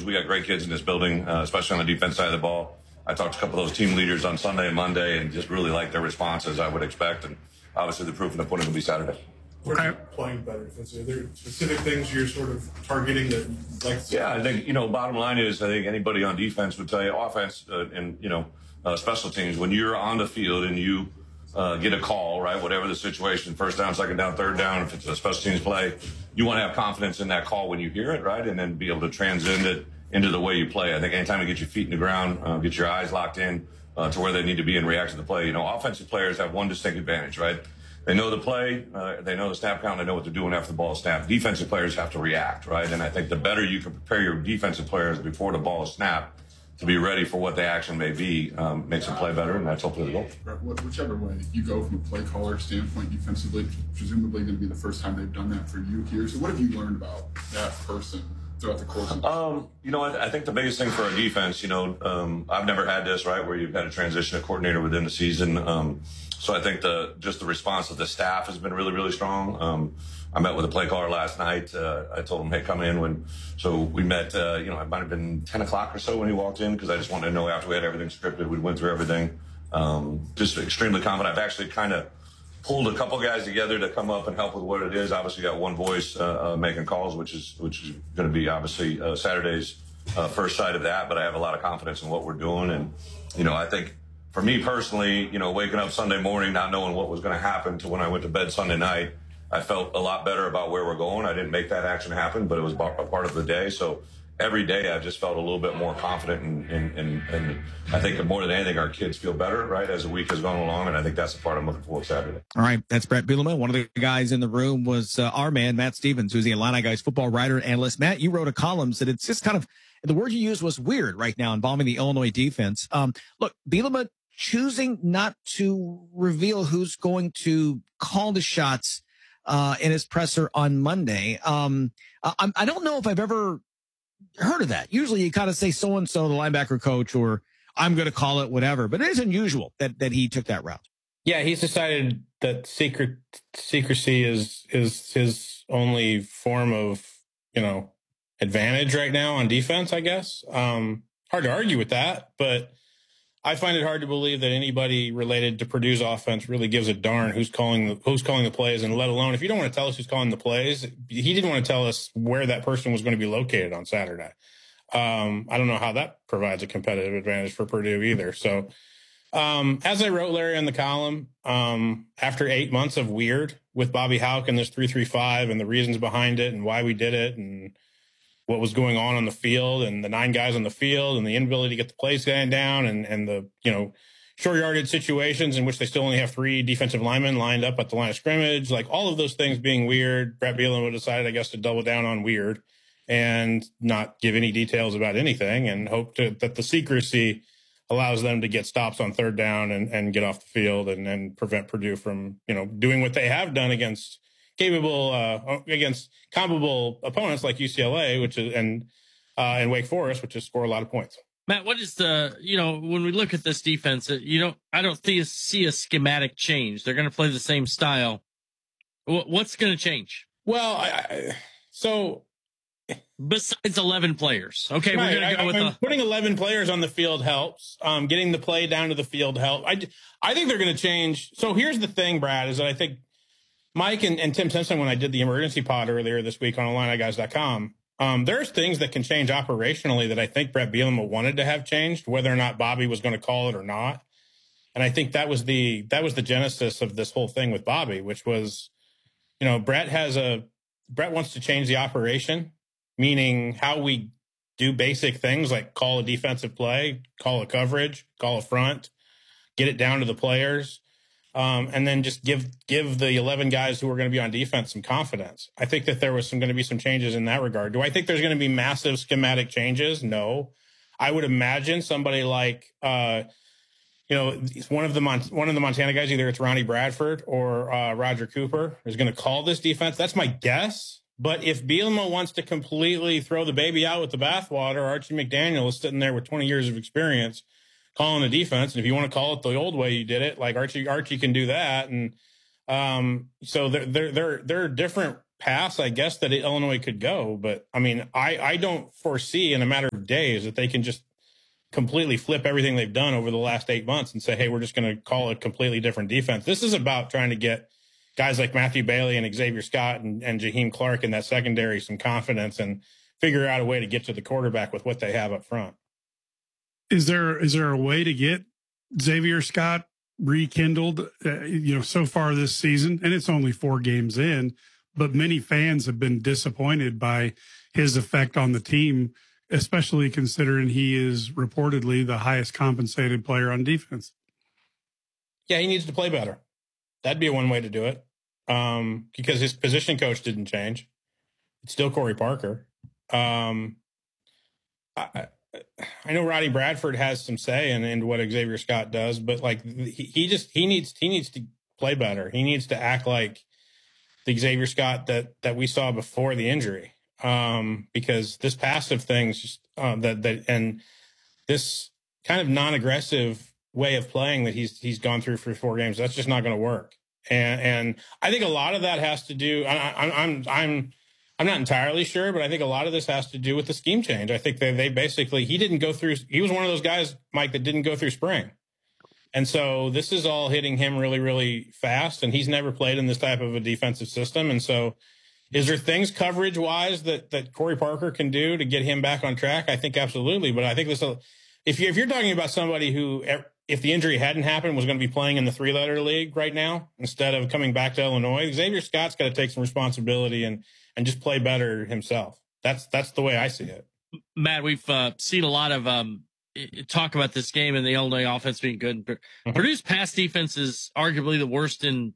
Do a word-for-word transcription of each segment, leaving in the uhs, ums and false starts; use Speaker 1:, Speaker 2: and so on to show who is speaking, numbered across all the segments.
Speaker 1: We got great kids in this building, uh, especially on the defense side of the ball. I talked to a couple of those team leaders on Sunday and Monday and just really liked their responses, I would expect. And obviously the proof in the pudding will be Saturday.
Speaker 2: Where are you playing better defensively? Are there specific things you're sort of targeting that like?
Speaker 1: Yeah, I think, you know, bottom line is I think anybody on defense would tell you offense uh, and, you know, uh, special teams, when you're on the field and you uh, get a call, right, whatever the situation, first down, second down, third down, if it's a special teams play, you want to have confidence in that call when you hear it, right, and then be able to transcend it into the way you play. I think anytime you get your feet in the ground, uh, get your eyes locked in uh, to where they need to be and react to the play, you know, offensive players have one distinct advantage, right? They know the play, uh, they know the snap count, they know what they're doing after the ball is snapped. Defensive players have to react, right? And I think the better you can prepare your defensive players before the ball is snapped to be ready for what the action may be, um, makes them play better, and that's hopefully the goal.
Speaker 3: Whichever way you go from a play caller standpoint defensively, presumably going to be the first time they've done that for you here. So what have you learned about that person throughout the course of the
Speaker 1: um, you know, I, I think the biggest thing for our defense, you know, um, I've never had this, right, where you've got to transition a coordinator within the season. Um, so I think the just the response of the staff has been really, really strong. Um, I met with a play caller last night. Uh, I told him, hey, come in. When So we met, uh, you know, it might have been ten o'clock or so when he walked in, because I just wanted to know after we had everything scripted, we went through everything. Um, just extremely confident. I've actually kind of pulled a couple guys together to come up and help with what it is. Obviously got one voice uh, uh, making calls, which is which is going to be obviously uh, Saturday's uh, first sight of that. But I have a lot of confidence in what we're doing. And, you know, I think for me personally, you know, waking up Sunday morning, not knowing what was going to happen to when I went to bed Sunday night, I felt a lot better about where we're going. I didn't make that action happen, but it was a part of the day. So every day I just felt a little bit more confident. And, and, and, and I think more than anything, our kids feel better, right, as the week has gone along. And I think that's the part I'm looking forward to Saturday.
Speaker 4: All right. That's Bret Bielema. One of the guys in the room was uh, our man, Matt Stevens, who's the Illini Guys football writer and analyst. Matt, you wrote a column that it's just kind of, the word you used was weird right now involving the Illinois defense. Um, look, Bielema choosing not to reveal who's going to call the shots uh, in his presser on Monday. Um, I, I don't know if I've ever heard of that. Usually you kind of say so-and-so, the linebacker coach, or I'm going to call it whatever, but it is unusual that, that he took that route.
Speaker 5: Yeah. He's decided that secret secrecy is, is his only form of, you know, advantage right now on defense, I guess. Um, hard to argue with that, but I find it hard to believe that anybody related to Purdue's offense really gives a darn who's calling the, who's calling the plays, and let alone, if you don't want to tell us who's calling the plays, he didn't want to tell us where that person was going to be located on Saturday. Um, I don't know how that provides a competitive advantage for Purdue either. So, um, as I wrote, Larry, on the column, um, after eight months of weird with Bobby Hauck and this three three five and the reasons behind it and why we did it and what was going on on the field and the nine guys on the field and the inability to get the plays down and, and the, you know, short yardage situations in which they still only have three defensive linemen lined up at the line of scrimmage, like all of those things being weird. Bret Bielema decided, I guess, to double down on weird and not give any details about anything and hope to, that the secrecy allows them to get stops on third down and, and get off the field and, and prevent Purdue from, you know, doing what they have done against capable uh, against comparable opponents like U C L A, which is and uh, and Wake Forest, which is score a lot of points.
Speaker 6: Matt, what is the you know when we look at this defense, you know I don't see a, see a schematic change. They're going to play the same style. What's going to change?
Speaker 5: Well, I, I, so
Speaker 6: besides eleven players, okay, right, we're going to go
Speaker 5: I,
Speaker 6: with
Speaker 5: I,
Speaker 6: the...
Speaker 5: putting eleven players on the field helps. Um, getting the play down to the field helps. I I think they're going to change. So here's the thing, Brad, is that I think Mike and, and Tim Simpson, when I did the emergency pod earlier this week on Illini Guys dot com, um, there's things that can change operationally that I think Bret Bielema wanted to have changed, whether or not Bobby was going to call it or not. And I think that was the that was the genesis of this whole thing with Bobby, which was, you know, Bret has a Bret wants to change the operation, meaning how we do basic things like call a defensive play, call a coverage, call a front, get it down to the players. Um, and then just give give the eleven guys who are going to be on defense some confidence. I think that there was some going to be some changes in that regard. Do I think there's going to be massive schematic changes? No. I would imagine somebody like, uh, you know, one of the Mon- one of the Montana guys, either it's Ronnie Bradford or uh, Roger Cooper, is going to call this defense. That's my guess. But if Bielema wants to completely throw the baby out with the bathwater, Archie McDaniel is sitting there with twenty years of experience calling the defense. And if you want to call it the old way you did it, like Archie, Archie can do that. And um, so there, there, there, there are different pass, I guess, that Illinois could go. But I mean, I, I don't foresee in a matter of days that they can just completely flip everything they've done over the last eight months and say, hey, we're just going to call it a completely different defense. This is about trying to get guys like Matthew Bailey and Xavier Scott and, and Jaheim Clark in that secondary some confidence and figure out a way to get to the quarterback with what they have up front.
Speaker 7: Is there is there a way to get Xavier Scott rekindled, uh, you know, so far this season? And it's only four games in, but many fans have been disappointed by his effect on the team, especially considering he is reportedly the highest compensated player on defense.
Speaker 5: Yeah, he needs to play better. That'd be one way to do it, um, because his position coach didn't change. It's still Corey Parker. Um, I, I know Rodney Bradford has some say in, in what Xavier Scott does, but like he, he just he needs he needs to play better. He needs to act like the Xavier Scott that that we saw before the injury. Um, because this passive things just uh, that that and this kind of non-aggressive way of playing that he's he's gone through for four games, that's just not going to work. And and I think a lot of that has to do. I, I, I'm I'm I'm not entirely sure, but I think a lot of this has to do with the scheme change. I think they they basically he didn't go through. He was one of those guys, Mike, that didn't go through spring, and so this is all hitting him really really fast. And he's never played in this type of a defensive system, and so. Is there things coverage wise that, that Corey Parker can do to get him back on track? I think absolutely. But I think this, if you, if you're talking about somebody who, if the injury hadn't happened, was going to be playing in the three letter league right now, instead of coming back to Illinois, Xavier Scott's got to take some responsibility and, and just play better himself. That's, that's the way I see it.
Speaker 6: Matt, we've uh, seen a lot of um, talk about this game and the Illinois offense being good. Mm-hmm. Purdue's pass defense is arguably the worst in,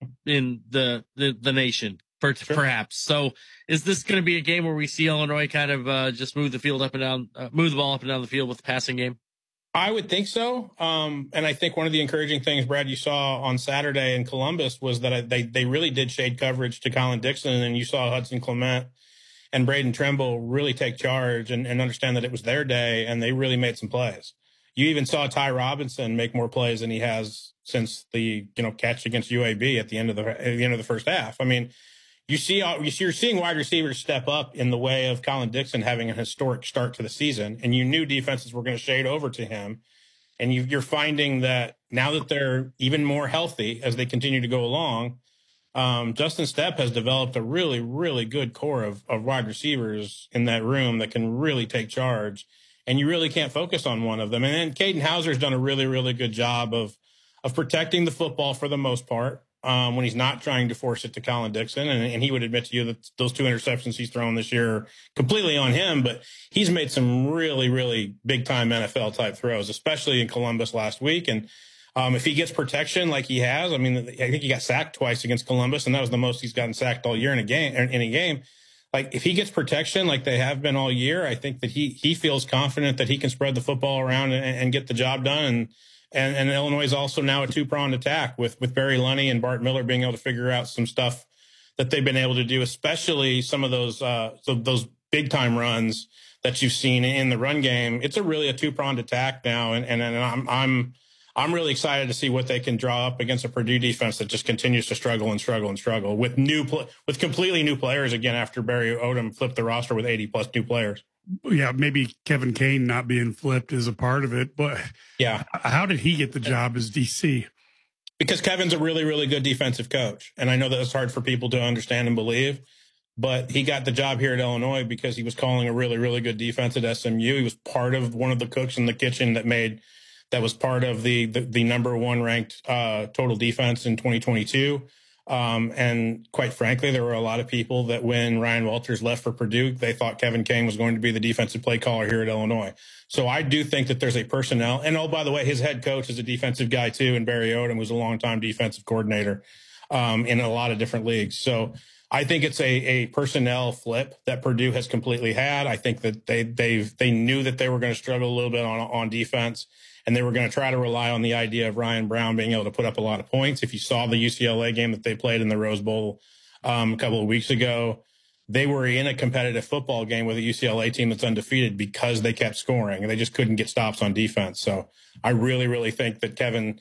Speaker 6: in the, the, the nation. Per, sure. Perhaps. So is this going to be a game where we see Illinois kind of uh, just move the field up and down, uh, move the ball up and down the field with the passing game?
Speaker 5: I would think so. Um, and I think one of the encouraging things, Brad, you saw on Saturday in Columbus was that they, they really did shade coverage to Colin Dixon. And you saw Hudson Clement and Braden Trimble really take charge and, and understand that it was their day. And they really made some plays. You even saw Ty Robinson make more plays than he has since the, you know, catch against U A B at the end of the, at the end of the first half. I mean, You see, you're seeing wide receivers step up in the way of Colin Dixon having a historic start to the season, and you knew defenses were going to shade over to him. And you, you're finding that now that they're even more healthy as they continue to go along, um, Justin Stepp has developed a really, really good core of, of wide receivers in that room that can really take charge, and you really can't focus on one of them. And then Caden Hauser's done a really, really good job of of protecting the football for the most part. Um, when he's not trying to force it to Colin Dixon. And, and he would admit to you that those two interceptions he's thrown this year are completely on him, but he's made some really, really big time N F L type throws, especially in Columbus last week. And um, if he gets protection like he has, I mean, I think he got sacked twice against Columbus, and that was the most he's gotten sacked all year in a game, in a game. Like if he gets protection like they have been all year, I think that he, he feels confident that he can spread the football around and, and get the job done. And, And, and Illinois is also now a two-pronged attack with, with Barry Lunny and Bart Miller being able to figure out some stuff that they've been able to do, especially some of those uh, so those big-time runs that you've seen in the run game. It's a really a two-pronged attack now, and, and, and I'm I'm I'm really excited to see what they can draw up against a Purdue defense that just continues to struggle and struggle and struggle with new pl- with completely new players again after Barry Odom flipped the roster with eighty plus new players.
Speaker 7: Yeah, maybe Kevin Kane not being flipped is a part of it, but
Speaker 5: yeah,
Speaker 7: how did he get the job as D C?
Speaker 5: Because Kevin's a really, really good defensive coach. And I know that it's hard for people to understand and believe, but he got the job here at Illinois because he was calling a really, really good defense at S M U. He was part of one of the cooks in the kitchen that made, that was part of the, the, the number one ranked uh, total defense in twenty twenty-two. Um, and quite frankly, there were a lot of people that when Ryan Walters left for Purdue, they thought Kevin Kane was going to be the defensive play caller here at Illinois. So I do think that there's a personnel. And oh, by the way, his head coach is a defensive guy too. And Barry Odom was a longtime defensive coordinator, um, in a lot of different leagues. So I think it's a, a personnel flip that Purdue has completely had. I think that they, they've, they knew that they were going to struggle a little bit on, on defense. And they were going to try to rely on the idea of Ryan Brown being able to put up a lot of points. If you saw the U C L A game that they played in the Rose Bowl um, a couple of weeks ago, they were in a competitive football game with a U C L A team that's undefeated because they kept scoring and they just couldn't get stops on defense. So I really, really think that Kevin,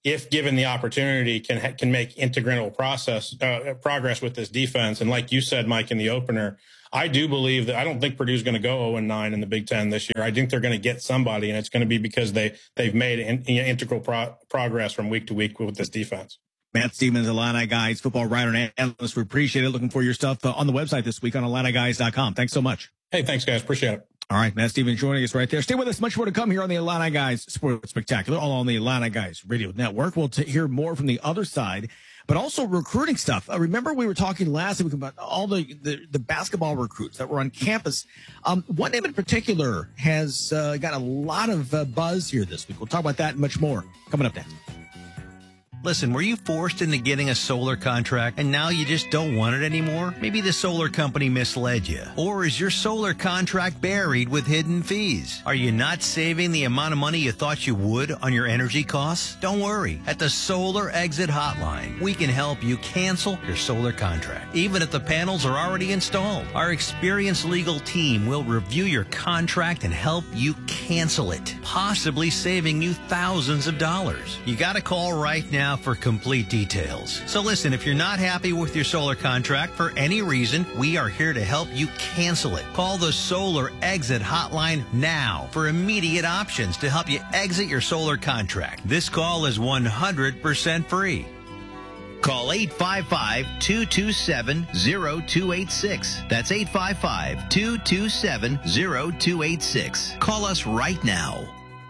Speaker 5: if given the opportunity, can ha- can make integral process uh, progress with this defense. And like you said, Mike, in the opener, I do believe that I don't think Purdue's going to go oh and nine in the Big Ten this year. I think they're going to get somebody, and it's going to be because they they've made in, in integral pro- progress from week to week with this defense.
Speaker 4: Matt Stevens, Illini Guys football writer and analyst. We appreciate it. Looking for your stuff uh, on the website this week on Illini Guys dot com. Thanks so much.
Speaker 5: Hey, thanks, guys. Appreciate it.
Speaker 4: All right, Matt Stevens joining us right there. Stay with us. Much more to come here on the Illini Guys Sports Spectacular, all on the Illini Guys Radio Network. We'll t- hear more from the other side, but also recruiting stuff. Uh, remember, we were talking last week about all the, the, the basketball recruits that were on campus. Um, one name in particular has uh, got a lot of uh, buzz here this week. We'll talk about that and much more coming up next.
Speaker 8: Listen, were you forced into getting a solar contract and now you just don't want it anymore? Maybe the solar company misled you. Or is your solar contract buried with hidden fees? Are you not saving the amount of money you thought you would on your energy costs? Don't worry. At the Solar Exit Hotline, we can help you cancel your solar contract, even if the panels are already installed. Our experienced legal team will review your contract and help you cancel it, possibly saving you thousands of dollars. You got to call right now for complete details. So listen, if you're not happy with your solar contract for any reason, we are here to help you cancel it. Call the Solar Exit Hotline now for immediate options to help you exit your solar contract. This call is one hundred percent free. Call eight five five, two two seven, zero two eight six. That's eight five five, two two seven, zero two eight six. Call us right now.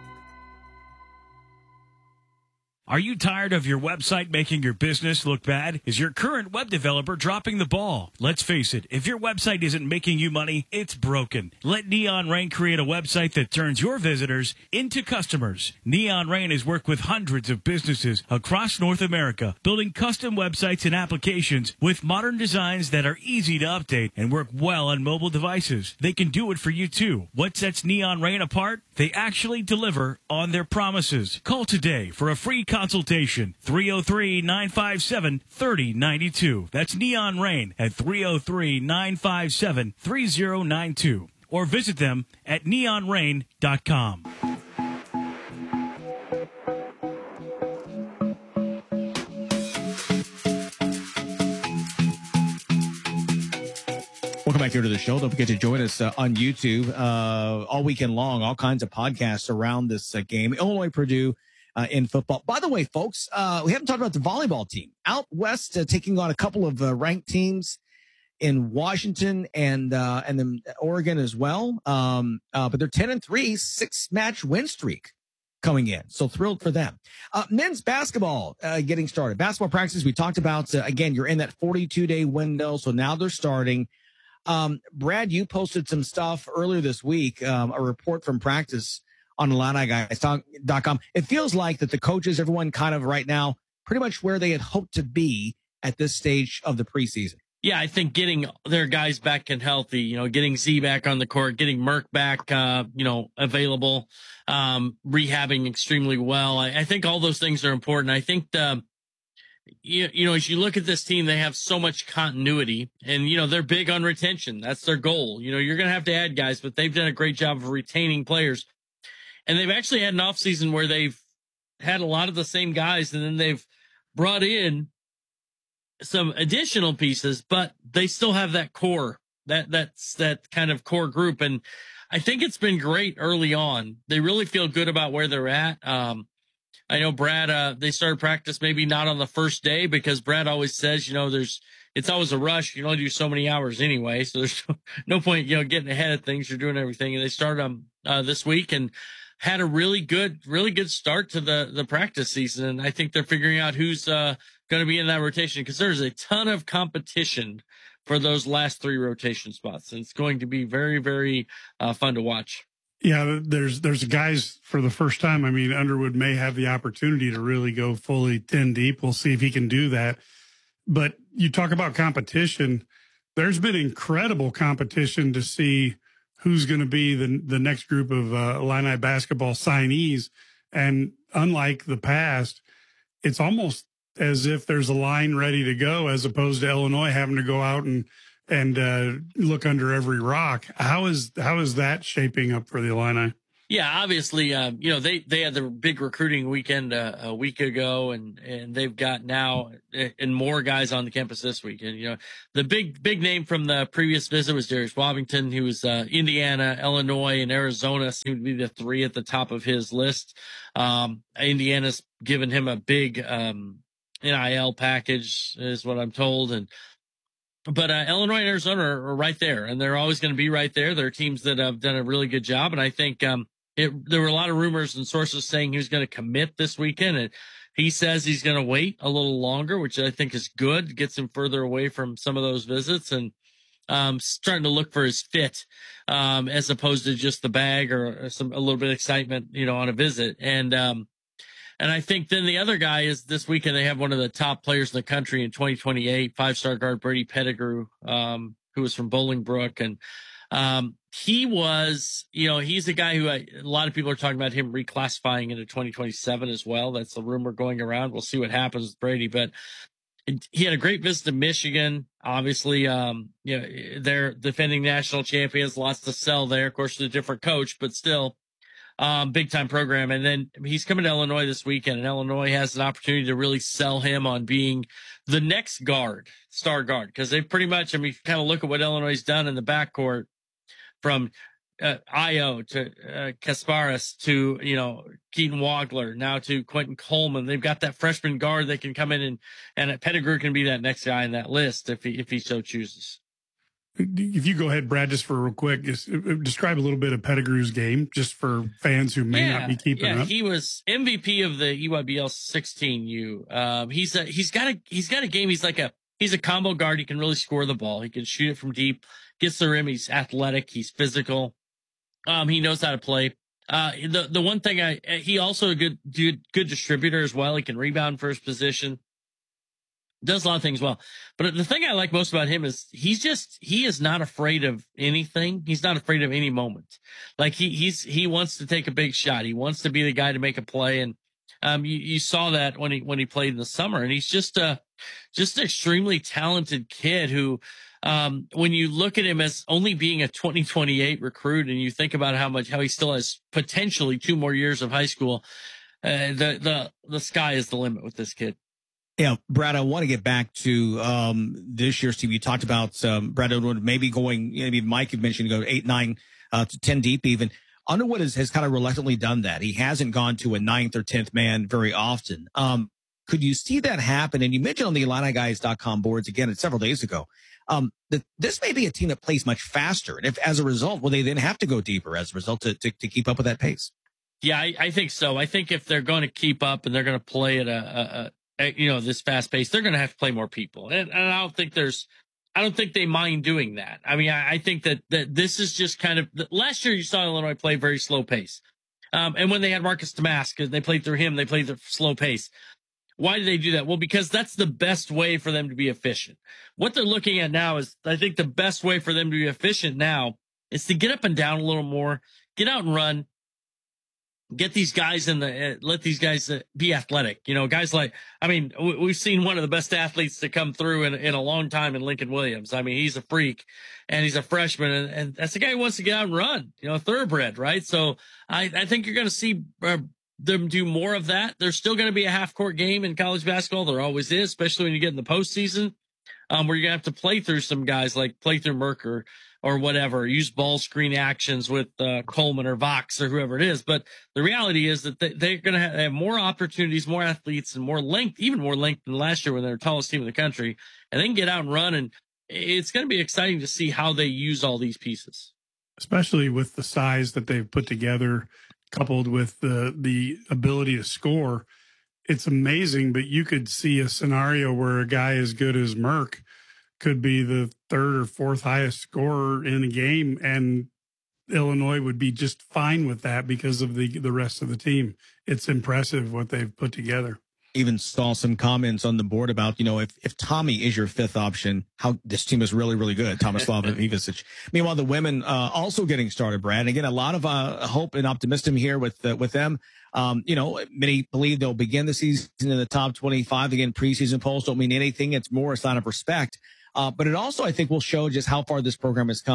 Speaker 9: Are you tired of your website making your business look bad? Is your current web developer dropping the ball? Let's face it, if your website isn't making you money, it's broken. Let Neon Rain create a website that turns your visitors into customers. Neon Rain has worked with hundreds of businesses across North America, building custom websites and applications with modern designs that are easy to update and work well on mobile devices. They can do it for you too. What sets Neon Rain apart? They actually deliver on their promises. Call today for a free consultation. three oh three, nine five seven, three oh nine two. That's Neon Rain at three oh three, nine five seven, three oh nine two. Or visit them at neon rain dot com.
Speaker 4: Welcome back here to the show. Don't forget to join us uh, on YouTube uh, all weekend long. All kinds of podcasts around this uh, game. Illinois Purdue uh, in football. By the way, folks, uh, we haven't talked about the volleyball team out west, uh, taking on a couple of uh, ranked teams in Washington and uh, and then Oregon as well. Um, uh, but they're ten and three, six match win streak coming in. So thrilled for them. Uh, men's basketball uh, getting started. Basketball practices we talked about. Uh, again, you're in that forty-two day window. So now they're starting. Um, Brad, you posted some stuff earlier this week, um, a report from practice on Illini Guys dot com. It feels like that the coaches, everyone kind of right now, pretty much where they had hoped to be at this stage of the preseason.
Speaker 6: Yeah, I think getting their guys back and healthy, you know, getting Z back on the court, getting Merck back, uh, you know, available, um, rehabbing extremely well. I, I think all those things are important. I think the, You, you know, as you look at this team, they have so much continuity and, you know, they're big on retention. That's their goal. You know, you're going to have to add guys, but they've done a great job of retaining players. And they've actually had an offseason where they've had a lot of the same guys and then they've brought in some additional pieces, but they still have that core, that that's that kind of core group. And I think it's been great early on. They really feel good about where they're at. Um, I know Brad, uh, they started practice maybe not on the first day because Brad always says, you know, there's, it's always a rush. You can only do so many hours anyway. So there's no point, you know, getting ahead of things. You're doing everything. And they started um, uh, this week and had a really good, really good start to the, the practice season. And I think they're figuring out who's uh, going to be in that rotation because there's a ton of competition for those last three rotation spots. And it's going to be very, very uh, fun to watch.
Speaker 7: Yeah, there's there's guys for the first time. I mean, Underwood may have the opportunity to really go fully ten deep. We'll see if he can do that. But you talk about competition. There's been incredible competition to see who's going to be the the next group of uh, Illini basketball signees. And unlike the past, it's almost as if there's a line ready to go, as opposed to Illinois having to go out and and uh, look under every rock. How is how is that shaping up for the Illini?
Speaker 6: Yeah, obviously, um, you know, they, they had the big recruiting weekend uh, a week ago, and, and they've got now and more guys on the campus this weekend. You know, the big, big name from the previous visit was Darius Washington, who was uh, Indiana, Illinois, and Arizona seemed to be the three at the top of his list. Um, Indiana's given him a big um, N I L package, is what I'm told. And But uh, Illinois and Arizona are, are right there, and they're always going to be right there. They're teams that have done a really good job, and I think um, it, there were a lot of rumors and sources saying he was going to commit this weekend, and he says he's going to wait a little longer, which I think is good. Gets him further away from some of those visits, and um, starting to look for his fit um, as opposed to just the bag or, or some a little bit of excitement, you know, on a visit. And um, And I think then the other guy is this weekend they have one of the top players in the country in twenty twenty-eight, five-star guard Brady Pettigrew, um, who was from Bolingbrook. And um, he was, you know, he's a guy who I, a lot of people are talking about him reclassifying into twenty twenty-seven as well. That's a rumor going around. We'll see what happens with Brady. But it, he had a great visit to Michigan. Obviously, um, you know, they're defending national champions, lots to sell there. Of course, it's a different coach, but still. Um, big time program. And then he's coming to Illinois this weekend, and Illinois has an opportunity to really sell him on being the next guard, star guard. Cause they pretty much, I mean, kind of look at what Illinois has done in the backcourt from, uh, Io to, uh, Kasparis to, you know, Keaton Wagler, now to Quentin Coleman. They've got that freshman guard that can come in and, and Pettigrew can be that next guy in that list if he, if he so chooses.
Speaker 7: If you go ahead, Brad, just for real quick, just describe a little bit of Pettigrew's game, just for fans who may
Speaker 6: yeah,
Speaker 7: not be keeping
Speaker 6: yeah,
Speaker 7: up.
Speaker 6: He was M V P of the E Y B L sixteen U. Um, he's a, he's got a, he's got a game. He's like a, he's a combo guard. He can really score the ball. He can shoot it from deep, gets the rim. He's athletic. He's physical. Um, he knows how to play. Uh, the, the one thing I, he also a good, good, good distributor as well. He can rebound for his position. Does a lot of things well. But the thing I like most about him is he's just, he is not afraid of anything. He's not afraid of any moment. Like he, he's, he wants to take a big shot. He wants to be the guy to make a play. And, um, you, you saw that when he, when he played in the summer, and he's just a, just an extremely talented kid who, um, when you look at him as only being a twenty twenty-eight recruit and you think about how much, how he still has potentially two more years of high school, uh, the, the, the sky is the limit with this kid.
Speaker 4: Yeah, Brad, I want to get back to um, this year's team. You talked about um, Brad Underwood maybe going, maybe Mike had mentioned go eight, nine uh, to ten deep even. Underwood has, has kind of reluctantly done that. He hasn't gone to a ninth or tenth man very often. Um, could you see that happen? And you mentioned on the Illini Guys dot com boards again several days ago, um, that this may be a team that plays much faster. And if as a result, will they then have to go deeper as a result to, to, to keep up with that pace?
Speaker 6: Yeah, I, I think so. I think if they're going to keep up and they're going to play at a, a, a you know, this fast pace, they're going to have to play more people. And, and I don't think there's, I don't think they mind doing that. I mean, I, I think that, that this is just kind of, last year you saw Illinois play very slow pace. Um, and when they had Marcus Damascus, they played through him, they played the slow pace. Why did they do that? Well, because that's the best way for them to be efficient. What they're looking at now is, I think the best way for them to be efficient now is to get up and down a little more, get out and run, get these guys in the, uh, let these guys uh, be athletic. You know, guys like, I mean, w- we've seen one of the best athletes to come through in, in a long time in Lincoln Williams. I mean, he's a freak and he's a freshman, and, and that's the guy who wants to get out and run, you know, thoroughbred, right? So I, I think you're going to see uh, them do more of that. There's still going to be a half court game in college basketball. There always is, especially when you get in the postseason, um, where you're going to have to play through some guys like play through Merker or whatever, use ball screen actions with uh, Coleman or Vox or whoever it is. But the reality is that they, they're going to have, have more opportunities, more athletes, and more length, even more length than last year when they were the tallest team in the country. And they can get out and run, and it's going to be exciting to see how they use all these pieces.
Speaker 7: Especially with the size that they've put together, coupled with the the ability to score. It's amazing, but you could see a scenario where a guy as good as Merck could be the third or fourth highest scorer in a game, and Illinois would be just fine with that because of the the rest of the team. It's impressive what they've put together.
Speaker 4: Even saw some comments on the board about, you know, if, if Tommy is your fifth option, how this team is really, really good. Tomislav Ivicic. Meanwhile, the women uh, also getting started, Brad. And again, a lot of uh, hope and optimism here with uh, with them. Um, you know, many believe they'll begin the season in the top twenty-five. Again, preseason polls don't mean anything. It's more a sign of respect. Uh, but it also, I think, will show just how far this program has come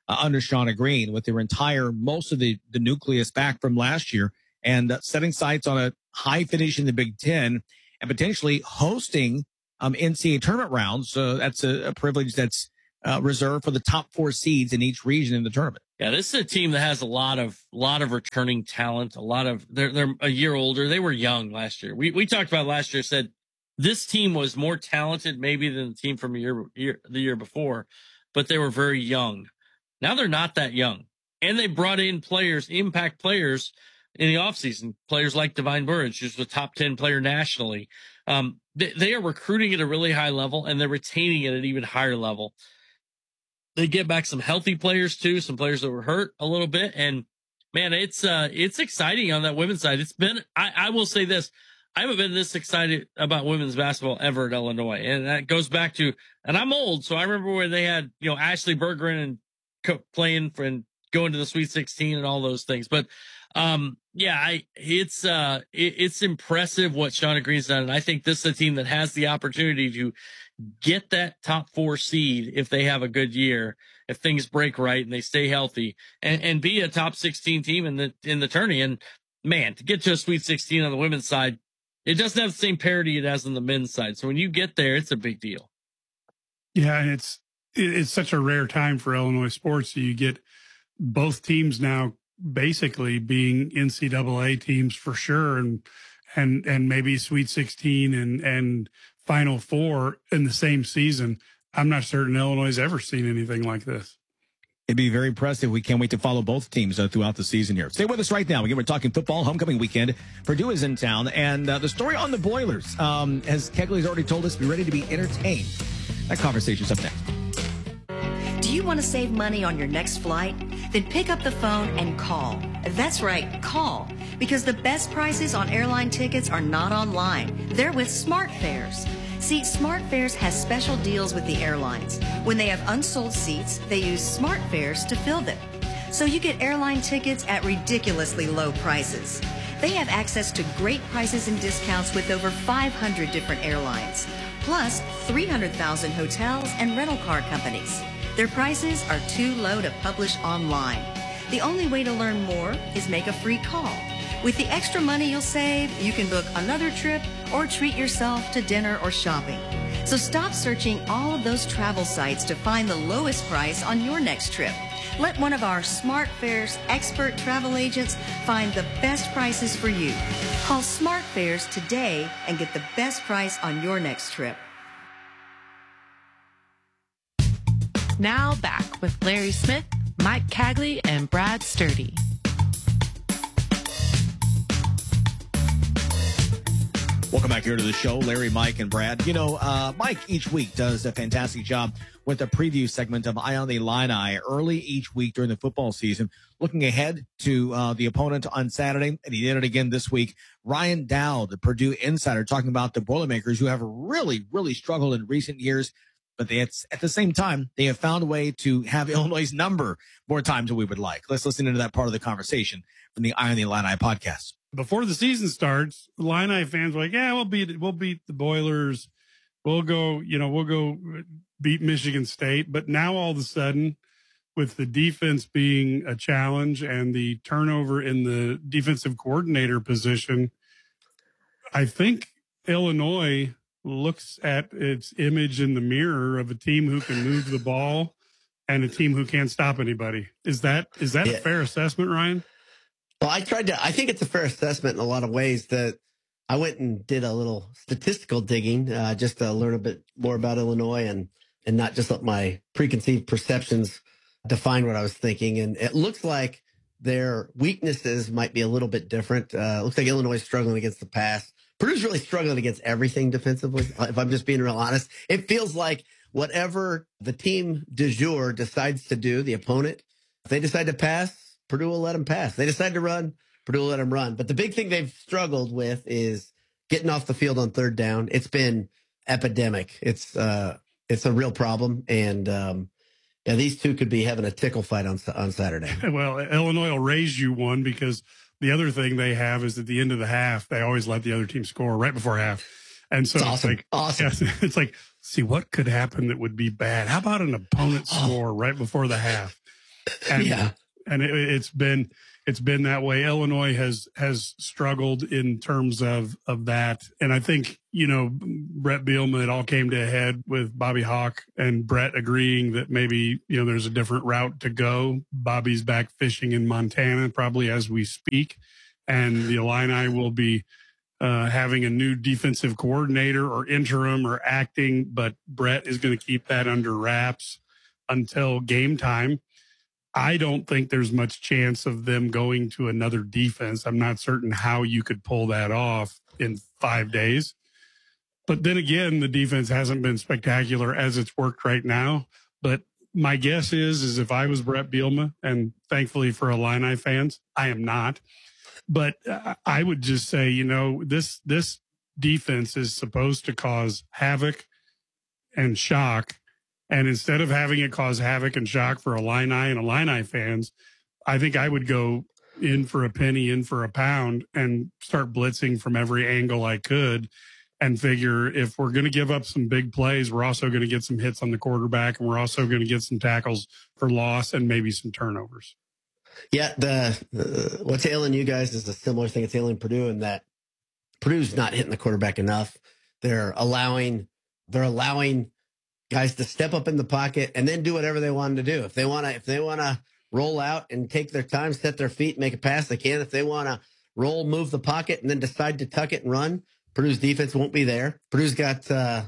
Speaker 4: uh, under Shauna Green with their entire, most of the, the nucleus back from last year and uh, setting sights on a high finish in the Big Ten and potentially hosting um, N C double A tournament rounds. So that's a, a privilege that's uh, reserved for the top four seeds in each region in the tournament.
Speaker 6: Yeah, this is a team that has a lot of lot of returning talent. A lot of they're they're a year older. They were young last year. We we talked about last year. Said this team was more talented maybe than the team from a year, year the year before, but they were very young. Now they're not that young, and they brought in players, impact players in the offseason. Players like Divine Burridge, who's the top ten player nationally. Um, they, they are recruiting at a really high level, and they're retaining it at an even higher level. They get back some healthy players too, some players that were hurt a little bit. And man, it's, uh, it's exciting on that women's side. It's been, I, I will say this. I haven't been this excited about women's basketball ever at Illinois. And that goes back to, and I'm old. So I remember when they had, you know, Ashley Bergeron and co- playing for and going to the Sweet sixteen and all those things. But, um, yeah, I, it's, uh, it, it's impressive what Shauna Green's done. And I think this is a team that has the opportunity to get that top four seed if they have a good year, if things break right and they stay healthy, and, and be a top sixteen team in the, in the tourney. And man, to get to a Sweet sixteen on the women's side, it doesn't have the same parity it has on the men's side. So when you get there, it's a big deal.
Speaker 7: Yeah. And it's, it's such a rare time for Illinois sports. So you get both teams now basically being N C double A teams for sure. And, and, and maybe Sweet sixteen and, and Final Four in the same season. I'm not certain Illinois has ever seen anything like this.
Speaker 4: It'd be very impressive. We can't wait to follow both teams uh, throughout the season here. Stay with us right now. Again, we're talking football, homecoming weekend. Purdue is in town, and uh, the story on the Boilers, um, as Kegley's already told us, be ready to be entertained. That conversation's up next.
Speaker 10: Do you want to save money on your next flight? Then pick up the phone and call. That's right, call. Because the best prices on airline tickets are not online. They're with SmartFares. See, SmartFares has special deals with the airlines. When they have unsold seats, they use SmartFares to fill them. So you get airline tickets at ridiculously low prices. They have access to great prices and discounts with over five hundred different airlines, plus three hundred thousand hotels and rental car companies. Their prices are too low to publish online. The only way to learn more is make a free call. With the extra money you'll save, you can book another trip or treat yourself to dinner or shopping. So stop searching all of those travel sites to find the lowest price on your next trip. Let one of our SmartFares expert travel agents find the best prices for you. Call SmartFares today and get the best price on your next trip.
Speaker 11: Now back with Larry Smith, Mike Cagley, and Brad Sturdy.
Speaker 4: Welcome back here to the show, Larry, Mike, and Brad. You know, uh, Mike each week does a fantastic job with a preview segment of Eye on the Illini early each week during the football season, looking ahead to uh, the opponent on Saturday, and he did it again this week. Ryan Dowd, the Purdue insider, talking about the Boilermakers, who have really, really struggled in recent years, but they, at, at the same time, they have found a way to have Illinois' number more times than we would like. Let's listen into that part of the conversation from the Eye on the Illini podcast.
Speaker 7: Before the season starts, Illini fans were like, yeah, we'll beat, we'll beat the Boilers. We'll go, you know, we'll go beat Michigan State. But now all of a sudden, with the defense being a challenge and the turnover in the defensive coordinator position, I think Illinois looks at its image in the mirror of a team who can move the ball and a team who can't stop anybody. Is that, is that yeah. a fair assessment, Ryan?
Speaker 12: Well, I tried to, I think it's a fair assessment in a lot of ways. That I went and did a little statistical digging, uh, just to learn a bit more about Illinois and, and not just let my preconceived perceptions define what I was thinking. And it looks like their weaknesses might be a little bit different. Uh, it looks like Illinois is struggling against the pass. Purdue's really struggling against everything defensively. If I'm just being real honest, it feels like whatever the team du jour decides to do, the opponent, if they decide to pass, Purdue will let them pass. They decide to run, Purdue will let them run. But the big thing they've struggled with is getting off the field on third down. It's been epidemic. It's uh, it's a real problem. And um, yeah, these two could be having a tickle fight on on Saturday.
Speaker 7: Well, Illinois will raise you one because the other thing they have is at the end of the half, they always let the other team score right before half. And so
Speaker 12: it's
Speaker 7: it's
Speaker 12: awesome.
Speaker 7: like,
Speaker 12: awesome.
Speaker 7: Yeah, it's like, see what could happen that would be bad. How about an opponent score right before the half? And,
Speaker 12: yeah.
Speaker 7: And it, it's been it's been that way. Illinois has has struggled in terms of of that. And I think, you know, Brett Bielema, it all came to a head with Bobby Hawk and Brett agreeing that maybe, you know, there's a different route to go. Bobby's back fishing in Montana probably as we speak. And the Illini will be uh, having a new defensive coordinator or interim or acting, but Brett is going to keep that under wraps until game time. I don't think there's much chance of them going to another defense. I'm not certain how you could pull that off in five days. But then again, the defense hasn't been spectacular as it's worked right now. But my guess is, is if I was Brett Bielema, and thankfully for Illini fans, I am not. But I would just say, you know, this this defense is supposed to cause havoc and shock. And instead of having it cause havoc and shock for Illini and Illini fans, I think I would go in for a penny, in for a pound, and start blitzing from every angle I could and figure if we're going to give up some big plays, we're also going to get some hits on the quarterback, and we're also going to get some tackles for loss and maybe some turnovers.
Speaker 12: Yeah, the uh, what's ailing you guys is a similar thing. It's ailing Purdue in that Purdue's not hitting the quarterback enough. They're allowing they're allowing guys to step up in the pocket and then do whatever they want to do. If they want to, if they want to roll out and take their time, set their feet, make a pass, they can. If they want to roll, move the pocket, and then decide to tuck it and run, Purdue's defense won't be there. Purdue's got, uh,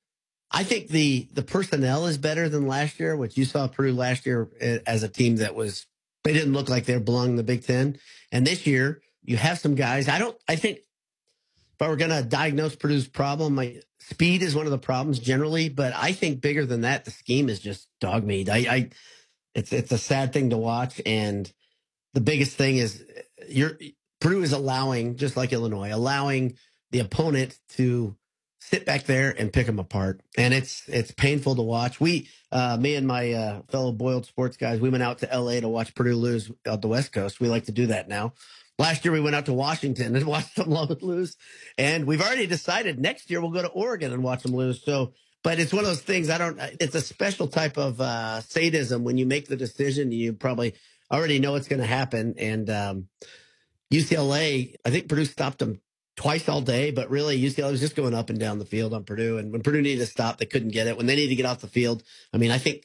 Speaker 12: I think the the personnel is better than last year, which you saw Purdue last year as a team that was, they didn't look like they belonged in the Big Ten. And this year, you have some guys. I don't, I think, if I were going to diagnose Purdue's problem, my speed is one of the problems generally, but I think bigger than that, the scheme is just dog meat. I, I, it's it's a sad thing to watch, and the biggest thing is you're Purdue is allowing, just like Illinois, allowing the opponent to sit back there and pick them apart, and it's it's painful to watch. We, uh, me and my uh, fellow Boiled Sports guys, we went out to L A to watch Purdue lose out the West Coast. We like to do that now. Last year, we went out to Washington and watched them lose. And we've already decided next year we'll go to Oregon and watch them lose. So, but it's one of those things, I don't, it's a special type of uh, sadism when you make the decision. You probably already know what's going to happen. And um, U C L A, I think Purdue stopped them twice all day, but really U C L A was just going up and down the field on Purdue. And when Purdue needed to stop, they couldn't get it. When they needed to get off the field, I mean, I think,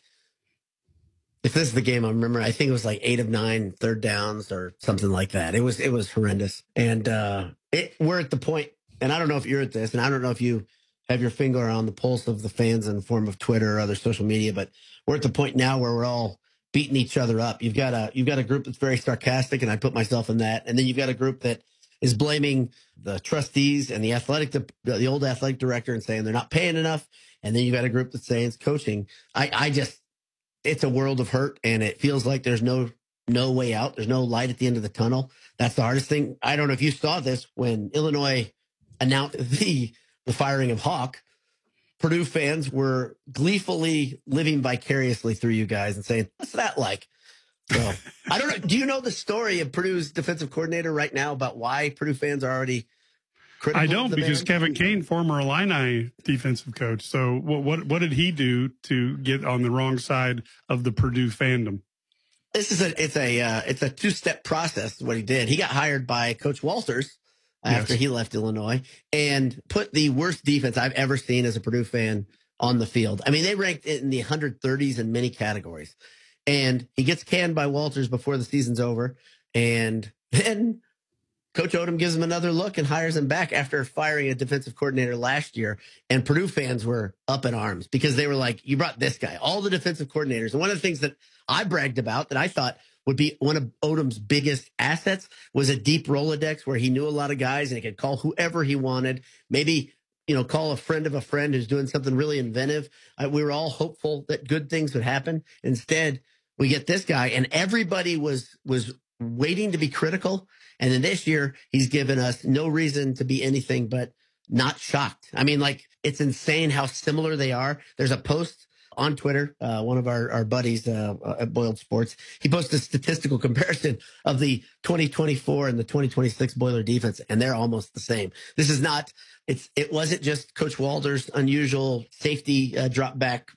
Speaker 12: if this is the game I remember, I think it was like eight of nine third downs or something like that. It was it was horrendous. And uh, it, we're at the point, and I don't know if you're at this, and I don't know if you have your finger on the pulse of the fans in the form of Twitter or other social media, but we're at the point now where we're all beating each other up. You've got a you've got a group that's very sarcastic, and I put myself in that. And then you've got a group that is blaming the trustees and the athletic, the, the old athletic director, and saying they're not paying enough. And then you've got a group that's saying it's coaching. I, I just, it's a world of hurt, and it feels like there's no no way out. There's no light at the end of the tunnel. That's the hardest thing. I don't know if you saw this when Illinois announced the the firing of Hawk. Purdue fans were gleefully living vicariously through you guys and saying, "What's that like?" So I don't know. Do you know the story of Purdue's defensive coordinator right now about why Purdue fans are already critical?
Speaker 7: I don't, because
Speaker 12: man?
Speaker 7: Kevin Kane, former Illini defensive coach. So what, what what did he do to get on the wrong side of the Purdue fandom?
Speaker 12: This is a it's a uh, it's a two step process. What he did, he got hired by Coach Walters after
Speaker 7: Yes.
Speaker 12: he left Illinois and put the worst defense I've ever seen as a Purdue fan on the field. I mean, they ranked it in the one hundred thirties in many categories. And he gets canned by Walters before the season's over, and then Coach Odom gives him another look and hires him back after firing a defensive coordinator last year. And Purdue fans were up in arms because they were like, you brought this guy, all the defensive coordinators. And one of the things that I bragged about that I thought would be one of Odom's biggest assets was a deep Rolodex where he knew a lot of guys and he could call whoever he wanted. Maybe, you know, call a friend of a friend who's doing something really inventive. Uh, we were all hopeful that good things would happen. Instead, we get this guy, and everybody was was waiting to be critical. And then this year, he's given us no reason to be anything but not shocked. I mean, like, it's insane how similar they are. There's a post on Twitter, uh, one of our, our buddies uh, at Boiled Sports, he posted a statistical comparison of the twenty twenty-four and the twenty twenty-six Boiler defense, and they're almost the same. This is not, it's, it wasn't just Coach Walters' unusual safety uh, drop back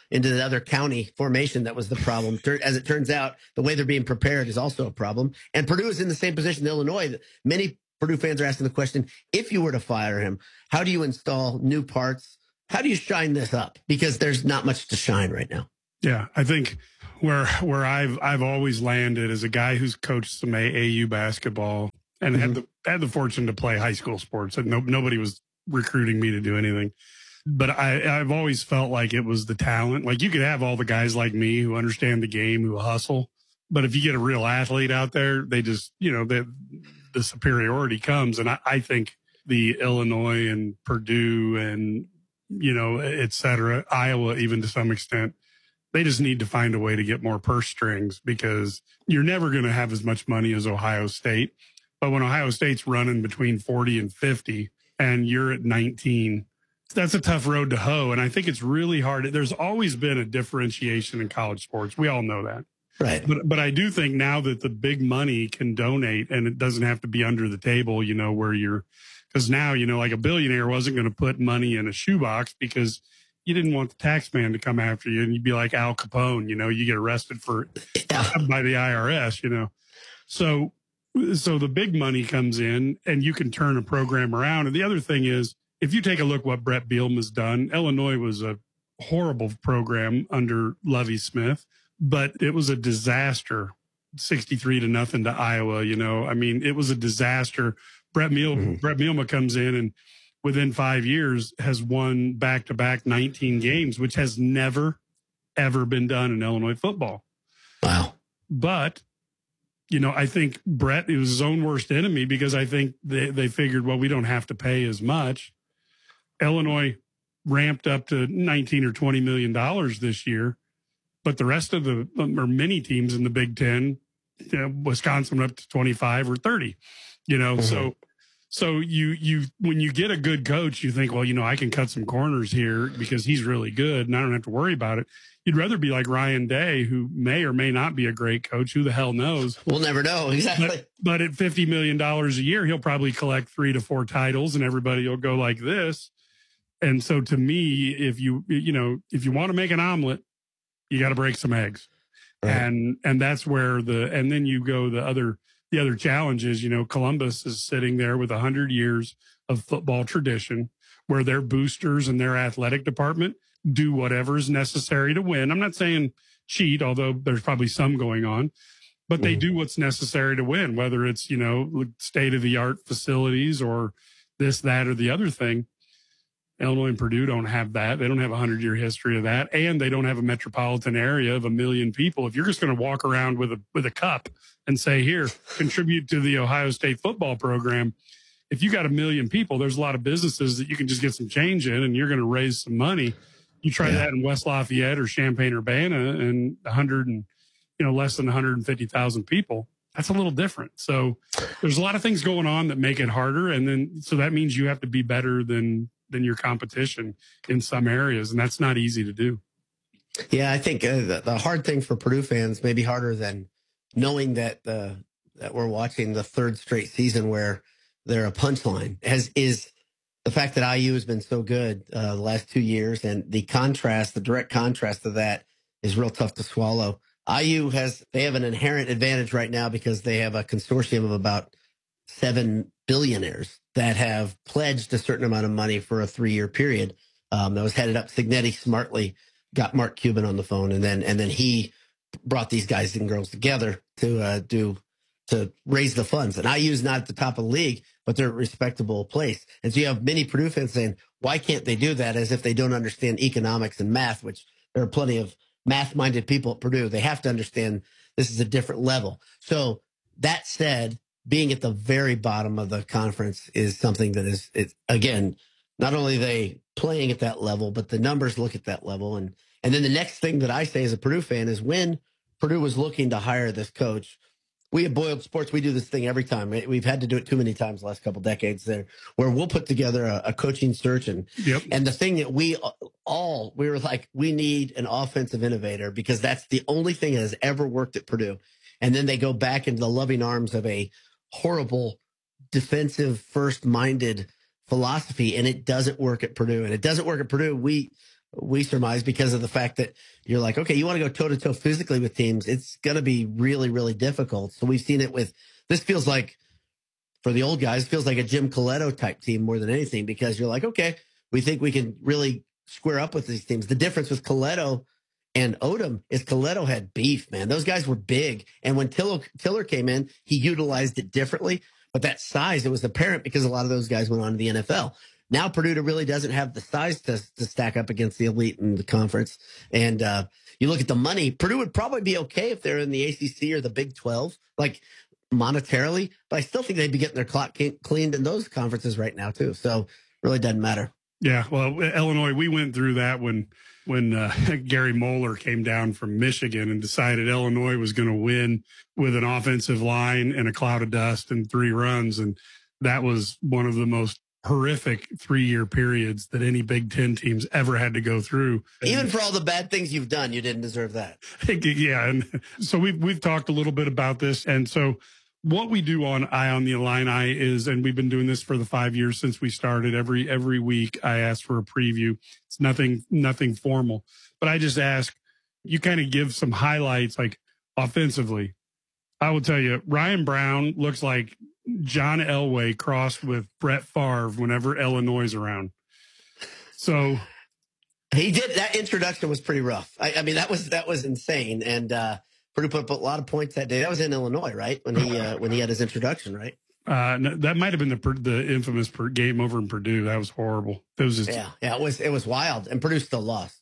Speaker 12: into the other county formation that was the problem. As it turns out, the way they're being prepared is also a problem. And Purdue is in the same position in Illinois. Many Purdue fans are asking the question, if you were to fire him, how do you install new parts? How do you shine this up? Because there's not much to shine right now.
Speaker 7: Yeah, I think where where I've I've always landed as a guy who's coached some A A U basketball and mm-hmm. had the had the fortune to play high school sports, and no, nobody was recruiting me to do anything. But I, I've always felt like it was the talent. Like you could have all the guys like me who understand the game, who hustle. But if you get a real athlete out there, they just, you know, the the superiority comes. And I, I think the Illinois and Purdue and, you know, et cetera, Iowa, even to some extent, they just need to find a way to get more purse strings, because you're never going to have as much money as Ohio State. But when Ohio State's running between forty and fifty and you're at nineteen, that's a tough road to hoe. And I think it's really hard. There's always been a differentiation in college sports. We all know that.
Speaker 12: Right.
Speaker 7: But, but I do think now that the big money can donate, and it doesn't have to be under the table, you know, where you're, because now, you know, like a billionaire wasn't going to put money in a shoebox because you didn't want the tax man to come after you, and you'd be like Al Capone, you know, you get arrested for yeah. by the I R S, you know. So, so the big money comes in and you can turn a program around. And the other thing is, if you take a look what Brett Bielema's done, Illinois was a horrible program under Lovie Smith, but it was a disaster, sixty-three to nothing to Iowa. You know, I mean, it was a disaster. Brett Bielema, mm-hmm. Brett Bielema comes in and within five years has won back-to-back nineteen games, which has never, ever been done in Illinois football.
Speaker 12: Wow.
Speaker 7: But, you know, I think Brett, it was his own worst enemy, because I think they, they figured, well, we don't have to pay as much. Illinois ramped up to nineteen or twenty million dollars this year, but the rest of the, or many teams in the Big Ten, you know, Wisconsin went up to twenty-five or thirty, you know, mm-hmm. so So you, you, when you get a good coach, you think, well, you know, I can cut some corners here because he's really good and I don't have to worry about it. You'd rather be like Ryan Day, who may or may not be a great coach. Who the hell knows?
Speaker 12: We'll never know. Exactly.
Speaker 7: But, but at fifty million dollars a year, he'll probably collect three to four titles and everybody will go like this. And so to me, if you, you know, if you want to make an omelet, you got to break some eggs. Right. And, and that's where the, and then you go the other, The other challenge is, you know, Columbus is sitting there with a hundred years of football tradition where their boosters and their athletic department do whatever is necessary to win. I'm not saying cheat, although there's probably some going on, but they do what's necessary to win, whether it's, you know, state of the art facilities or this, that, or the other thing. Illinois and Purdue don't have that. They don't have a hundred year history of that. And they don't have a metropolitan area of a million people. If you're just going to walk around with a, with a cup and say, here, contribute to the Ohio State football program. If you got a million people, there's a lot of businesses that you can just get some change in and you're going to raise some money. You try yeah. that in West Lafayette or Champaign-Urbana and a hundred and, you know, less than one hundred fifty thousand people. That's a little different. So there's a lot of things going on that make it harder. And then, so that means you have to be better than, than your competition in some areas. And that's not easy to do.
Speaker 12: Yeah. I think uh, the, the hard thing for Purdue fans may be harder than knowing that, uh, that we're watching the third straight season where they're a punchline, as is the fact that I U has been so good uh, the last two years. And the contrast, the direct contrast of that is real tough to swallow. I U has, they have an inherent advantage right now because they have a consortium of about seven billionaires that have pledged a certain amount of money for a three-year period. Um, that was headed up. Signetti smartly got Mark Cuban on the phone, and then and then he brought these guys and girls together to uh, do to raise the funds. And I U is not at the top of the league, but they're a respectable place. And so you have many Purdue fans saying, "Why can't they do that?" As if they don't understand economics and math, which there are plenty of math-minded people at Purdue. They have to understand this is a different level. So that said, being at the very bottom of the conference is something that is, it, again, not only are they playing at that level, but the numbers look at that level. And, and then the next thing that I say as a Purdue fan is when Purdue was looking to hire this coach, we at Boiled Sports, we do this thing every time. We've had to do it too many times the last couple of decades there, where we'll put together a, a coaching search. And,
Speaker 7: yep.
Speaker 12: and the thing that we all, we were like, we need an offensive innovator because that's the only thing that has ever worked at Purdue. And then they go back into the loving arms of a horrible defensive first minded philosophy, and it doesn't work at Purdue. And it doesn't work at Purdue. We, we surmise because of the fact that you're like, okay, you want to go toe to toe physically with teams. It's going to be really, really difficult. So we've seen it with, this feels like, for the old guys, feels like a Jim Coletto type team more than anything, because you're like, okay, we think we can really square up with these teams. The difference with Coletto and Odom is Coletto had beef, man. Those guys were big. And when Tiller, Tiller came in, he utilized it differently. But that size, it was apparent because a lot of those guys went on to the N F L. Now Purdue really doesn't have the size to, to stack up against the elite in the conference. And uh, you look at the money, Purdue would probably be okay if they're in the A C C or the Big twelve, like monetarily. But I still think they'd be getting their clock cleaned in those conferences right now, too. So really doesn't matter.
Speaker 7: Yeah, well, Illinois, we went through that when when uh, Gary Moeller came down from Michigan and decided Illinois was going to win with an offensive line and a cloud of dust and three runs. And that was one of the most horrific three-year periods that any Big Ten teams ever had to go through.
Speaker 12: Even for all the bad things you've done, you didn't deserve that.
Speaker 7: Yeah, and so we've, we've talked a little bit about this. And so what we do on Eye on the Illini is, and we've been doing this for the five years since we started, every every week I ask for a preview. It's nothing nothing formal, but I just ask, you kind of give some highlights, like offensively. I will tell you, Ryan Brown looks like John Elway crossed with Brett Favre whenever Illinois is around. So
Speaker 12: he did, that introduction was pretty rough. I, I mean, that was that was insane. And uh Purdue put up a lot of points that day. That was in Illinois, right? When he uh, when he had his introduction, right?
Speaker 7: Uh, no, that might have been the the infamous game over in Purdue. That was horrible. It was just,
Speaker 12: yeah, yeah. It was it was wild, and Purdue still lost.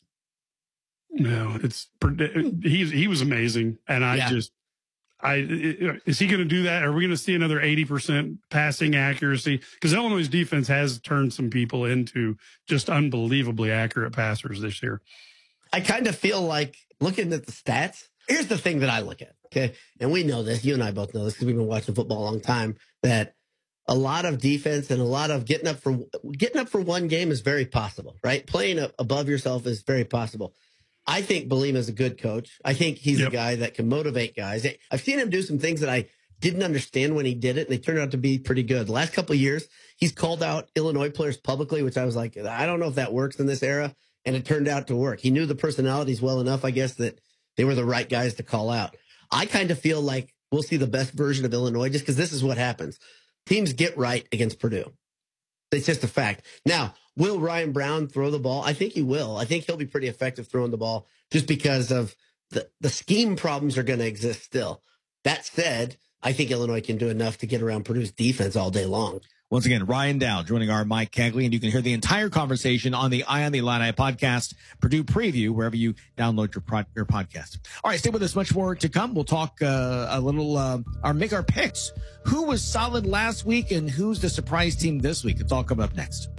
Speaker 7: No, it's he he was amazing, and I yeah. just I is he going to do that? Are we going to see another eighty percent passing accuracy? Because Illinois' defense has turned some people into just unbelievably accurate passers this year.
Speaker 12: I kind of feel like, looking at the stats, here's the thing that I look at, okay? And we know this. You and I both know this because we've been watching football a long time, that a lot of defense and a lot of getting up for getting up for one game is very possible, right? Playing above yourself is very possible. I think Bielema is a good coach. I think he's yep. a guy that can motivate guys. I've seen him do some things that I didn't understand when he did it, and they turned out to be pretty good. The last couple of years, he's called out Illinois players publicly, which I was like, I don't know if that works in this era, and it turned out to work. He knew the personalities well enough, I guess, that they were the right guys to call out. I kind of feel like we'll see the best version of Illinois just because this is what happens. Teams get right against Purdue. It's just a fact. Now, will Ryan Brown throw the ball? I think he will. I think he'll be pretty effective throwing the ball just because of the, the scheme problems are going to exist still. That said, I think Illinois can do enough to get around Purdue's defense all day long.
Speaker 4: Once again, Ryan Dow joining our Mike Cagley, and you can hear the entire conversation on the Eye on the Illini podcast, Purdue Preview, wherever you download your, pro- your podcast. All right, stay with us. Much more to come. We'll talk uh, a little, uh, or make our picks. Who was solid last week and who's the surprise team this week? It's all coming up next.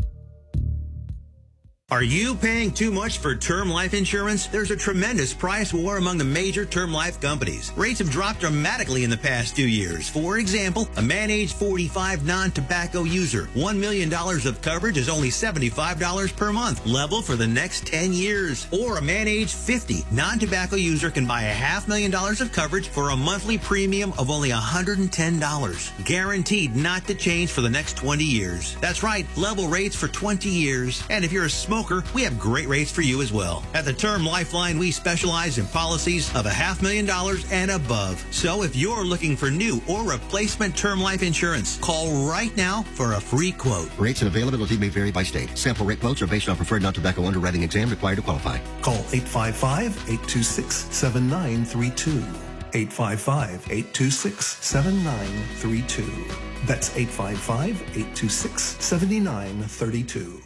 Speaker 8: Are you paying too much for term life insurance? There's a tremendous price war among the major term life companies. Rates have dropped dramatically in the past two years. For example, a man age forty-five non-tobacco user, one million dollars of coverage is only seventy-five dollars per month, level for the next ten years. Or a man age fifty non-tobacco user can buy a half million dollars of coverage for a monthly premium of only one hundred ten dollars. Guaranteed not to change for the next twenty years. That's right, level rates for twenty years. And if you're a smoker, we have great rates for you as well. At the Term Lifeline, we specialize in policies of a half million dollars and above. So if you're looking for new or replacement term life insurance, call right now for a free quote.
Speaker 13: Rates and availability may vary by state. Sample rate quotes are based on preferred non-tobacco underwriting exam required to qualify.
Speaker 14: Call eight five five, eight two six, seven nine three two. eight five five, eight two six, seven nine three two. That's eight five five, eight two six, seven nine three two.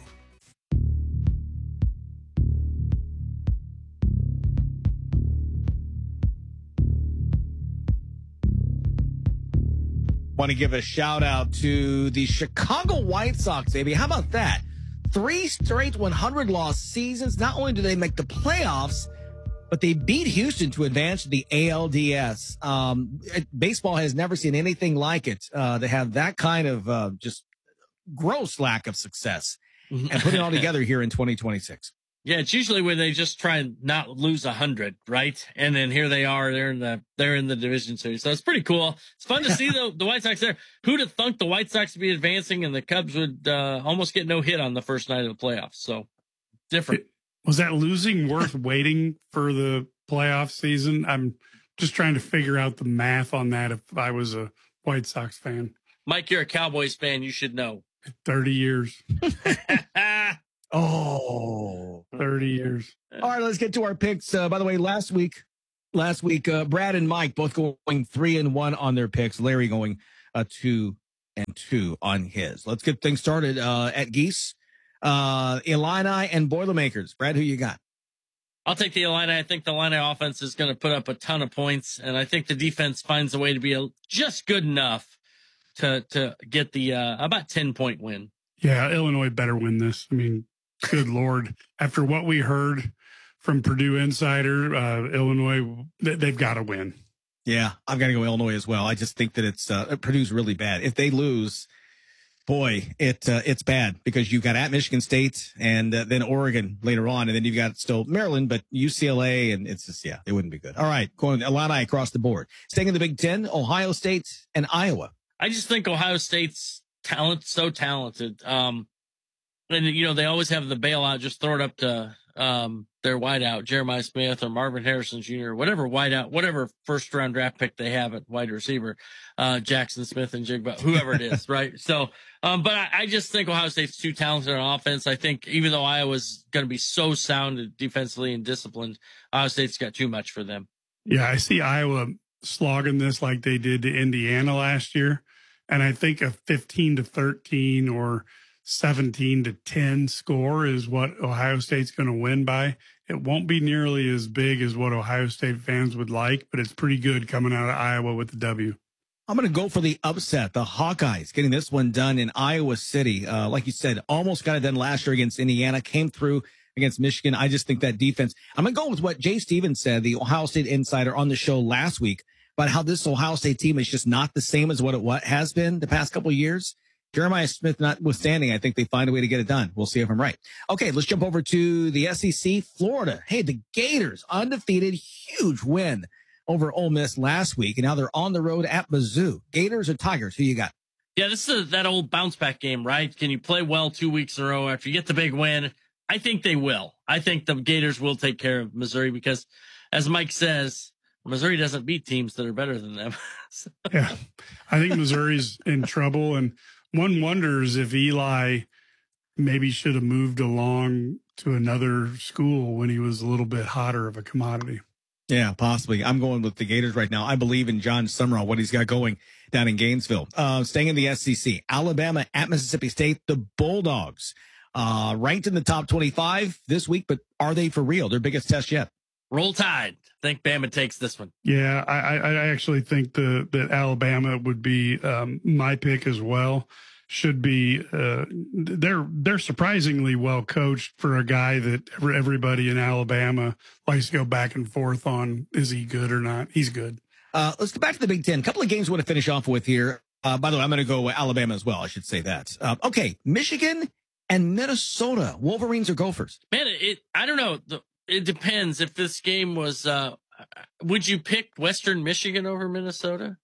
Speaker 4: Want to give a shout out to the Chicago White Sox, baby. How about that? Three straight one hundred loss seasons. Not only do they make the playoffs, but they beat Houston to advance to the A L D S. Um, baseball has never seen anything like it. Uh, they have that kind of uh, just gross lack of success and put it all together here in twenty twenty-six.
Speaker 6: Yeah, it's usually when they just try and not lose a hundred, right? And then here they are, they're in the they're in the division series. So it's pretty cool. It's fun to see the the White Sox there. Who'd have thunk the White Sox to be advancing and the Cubs would uh, almost get no hit on the first night of the playoffs? So different.
Speaker 7: Was that losing worth waiting for the playoff season? I'm just trying to figure out the math on that if I was a White Sox fan.
Speaker 6: Mike, you're a Cowboys fan. You should know.
Speaker 7: thirty years.
Speaker 4: Oh,
Speaker 7: thirty years.
Speaker 4: All right, let's get to our picks. Uh, by the way, last week, last week, uh, Brad and Mike both going three and one on their picks. Larry going uh, two and two on his. Let's get things started uh, at Geese, uh, Illini, and Boilermakers. Brad, who you got?
Speaker 6: I'll take the Illini. I think the Illini offense is going to put up a ton of points, and I think the defense finds a way to be a, just good enough to to get the uh, about ten point win.
Speaker 7: Yeah, Illinois better win this. I mean, good Lord. After what we heard from Purdue Insider, uh, Illinois, they, they've got to win.
Speaker 4: Yeah, I've got to go Illinois as well. I just think that it's uh, Purdue's really bad. If they lose, boy, it uh, it's bad because you've got at Michigan State and uh, then Oregon later on, and then you've got still Maryland, but U C L A, and it's just, yeah, it wouldn't be good. All right, going Illini across the board. Staying in the Big Ten, Ohio State and Iowa.
Speaker 6: I just think Ohio State's talent, so talented. Um, and, you know, they always have the bailout, just throw it up to um, their wideout, Jeremiah Smith or Marvin Harrison Junior, whatever wideout, whatever first round draft pick they have at wide receiver, uh, Jackson Smith and Jigba, whoever it is, right? So, um, but I, I just think Ohio State's too talented on offense. I think even though Iowa's going to be so sound defensively and disciplined, Ohio State's got too much for them.
Speaker 7: Yeah, I see Iowa slogging this like they did to Indiana last year. And I think a fifteen to thirteen or seventeen to ten score is what Ohio State's going to win by. It won't be nearly as big as what Ohio State fans would like, but it's pretty good coming out of Iowa with the W.
Speaker 4: I'm going to go for the upset. The Hawkeyes getting this one done in Iowa City. Uh, like you said, almost got it done last year against Indiana, came through against Michigan. I just think that defense, I'm going to go with what Jay Stevens said, the Ohio State insider on the show last week, about how this Ohio State team is just not the same as what it what has been the past couple of years. Jeremiah Smith notwithstanding, I think they find a way to get it done. We'll see if I'm right. Okay, let's jump over to the S E C, Florida. Hey, the Gators, undefeated, huge win over Ole Miss last week, and now they're on the road at Mizzou. Gators or Tigers? Who you got?
Speaker 6: Yeah, this is that old bounce back game, right? Can you play well two weeks in a row after you get the big win? I think they will. I think the Gators will take care of Missouri because, as Mike says, Missouri doesn't beat teams that are better than them. So.
Speaker 7: Yeah, I think Missouri's in trouble, and one wonders if Eli maybe should have moved along to another school when he was a little bit hotter of a commodity.
Speaker 4: Yeah, possibly. I'm going with the Gators right now. I believe in John Summerall, what he's got going down in Gainesville. Uh, staying in the S E C, Alabama at Mississippi State, the Bulldogs, uh, ranked in the top twenty-five this week, but are they for real? Their biggest test yet.
Speaker 6: Roll Tide. I think Bama takes this one.
Speaker 7: Yeah, I, I actually think the, that Alabama would be um, my pick as well. Should be uh, they're they're surprisingly well coached for a guy that everybody in Alabama likes to go back and forth on. Is he good or not? He's good.
Speaker 4: Uh, let's go back to the Big Ten. A couple of games we want to finish off with here. Uh, by the way, I'm going to go Alabama as well. I should say that. Uh, okay, Michigan and Minnesota. Wolverines or Gophers?
Speaker 6: Man, it I don't know. The, It depends. If this game was, uh, would you pick Western Michigan over Minnesota?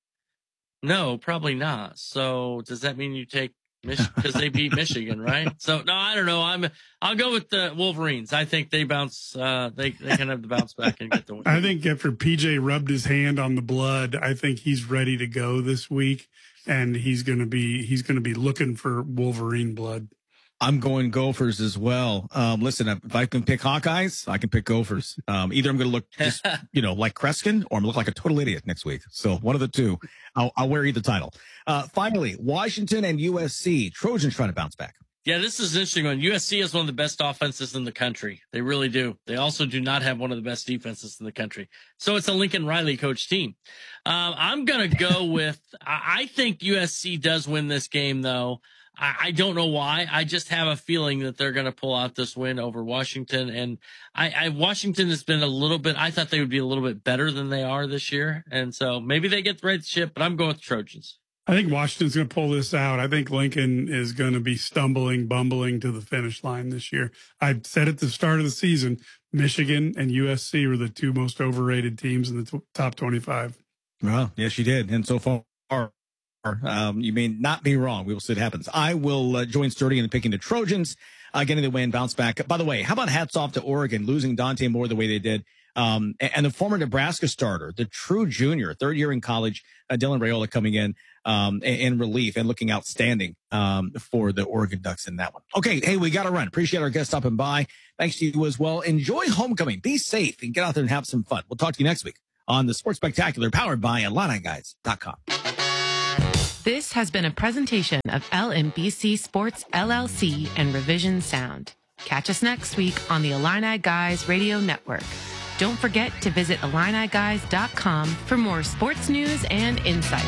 Speaker 6: No, probably not. So does that mean you take Michigan because they beat Michigan, right? So no, I don't know. I'm, I'll go with the Wolverines. I think they bounce, uh, they, they can have the bounce back and get the win.
Speaker 7: I think after P J rubbed his hand on the blood, I think he's ready to go this week, and he's going to be, he's going to be looking for Wolverine blood.
Speaker 4: I'm going Gophers as well. Um, listen, if I can pick Hawkeyes, I can pick Gophers. Um, either I'm going to look just, you know, like Kreskin, or I'm going to look like a total idiot next week. So one of the two. I'll, I'll wear either title. Uh, finally, Washington and U S C. Trojans trying to bounce back.
Speaker 6: Yeah, this is an interesting one. U S C is one of the best offenses in the country. They really do. They also do not have one of the best defenses in the country. So it's a Lincoln Riley coach team. Um, I'm going to go with, I think U S C does win this game, though. I don't know why. I just have a feeling that they're going to pull out this win over Washington. And I, I, Washington has been a little bit, I thought they would be a little bit better than they are this year. And so maybe they get the right ship, but I'm going with Trojans.
Speaker 7: I think Washington's going to pull this out. I think Lincoln is going to be stumbling, bumbling to the finish line this year. I said at the start of the season, Michigan and U S C were the two most overrated teams in the t- top twenty-five.
Speaker 4: Well, yes, you did. And so far, Um, you may not be wrong. We will see what happens. I will uh, join Sturdy in picking the Trojans, uh, getting the win, bounce back. By the way, how about hats off to Oregon, losing Dante Moore the way they did. Um, and, and the former Nebraska starter, the true junior, third year in college, uh, Dylan Raiola coming in um, in, in relief and looking outstanding um, for the Oregon Ducks in that one. Okay, hey, we got to run. Appreciate our guest stopping by. Thanks to you as well. Enjoy homecoming. Be safe and get out there and have some fun. We'll talk to you next week on the Sports Spectacular, powered by Illini Guys dot com.
Speaker 11: This has been a presentation of L M B C Sports L L C and Revision Sound. Catch us next week on the Illini Guys Radio Network. Don't forget to visit Illini Guys dot com for more sports news and insights.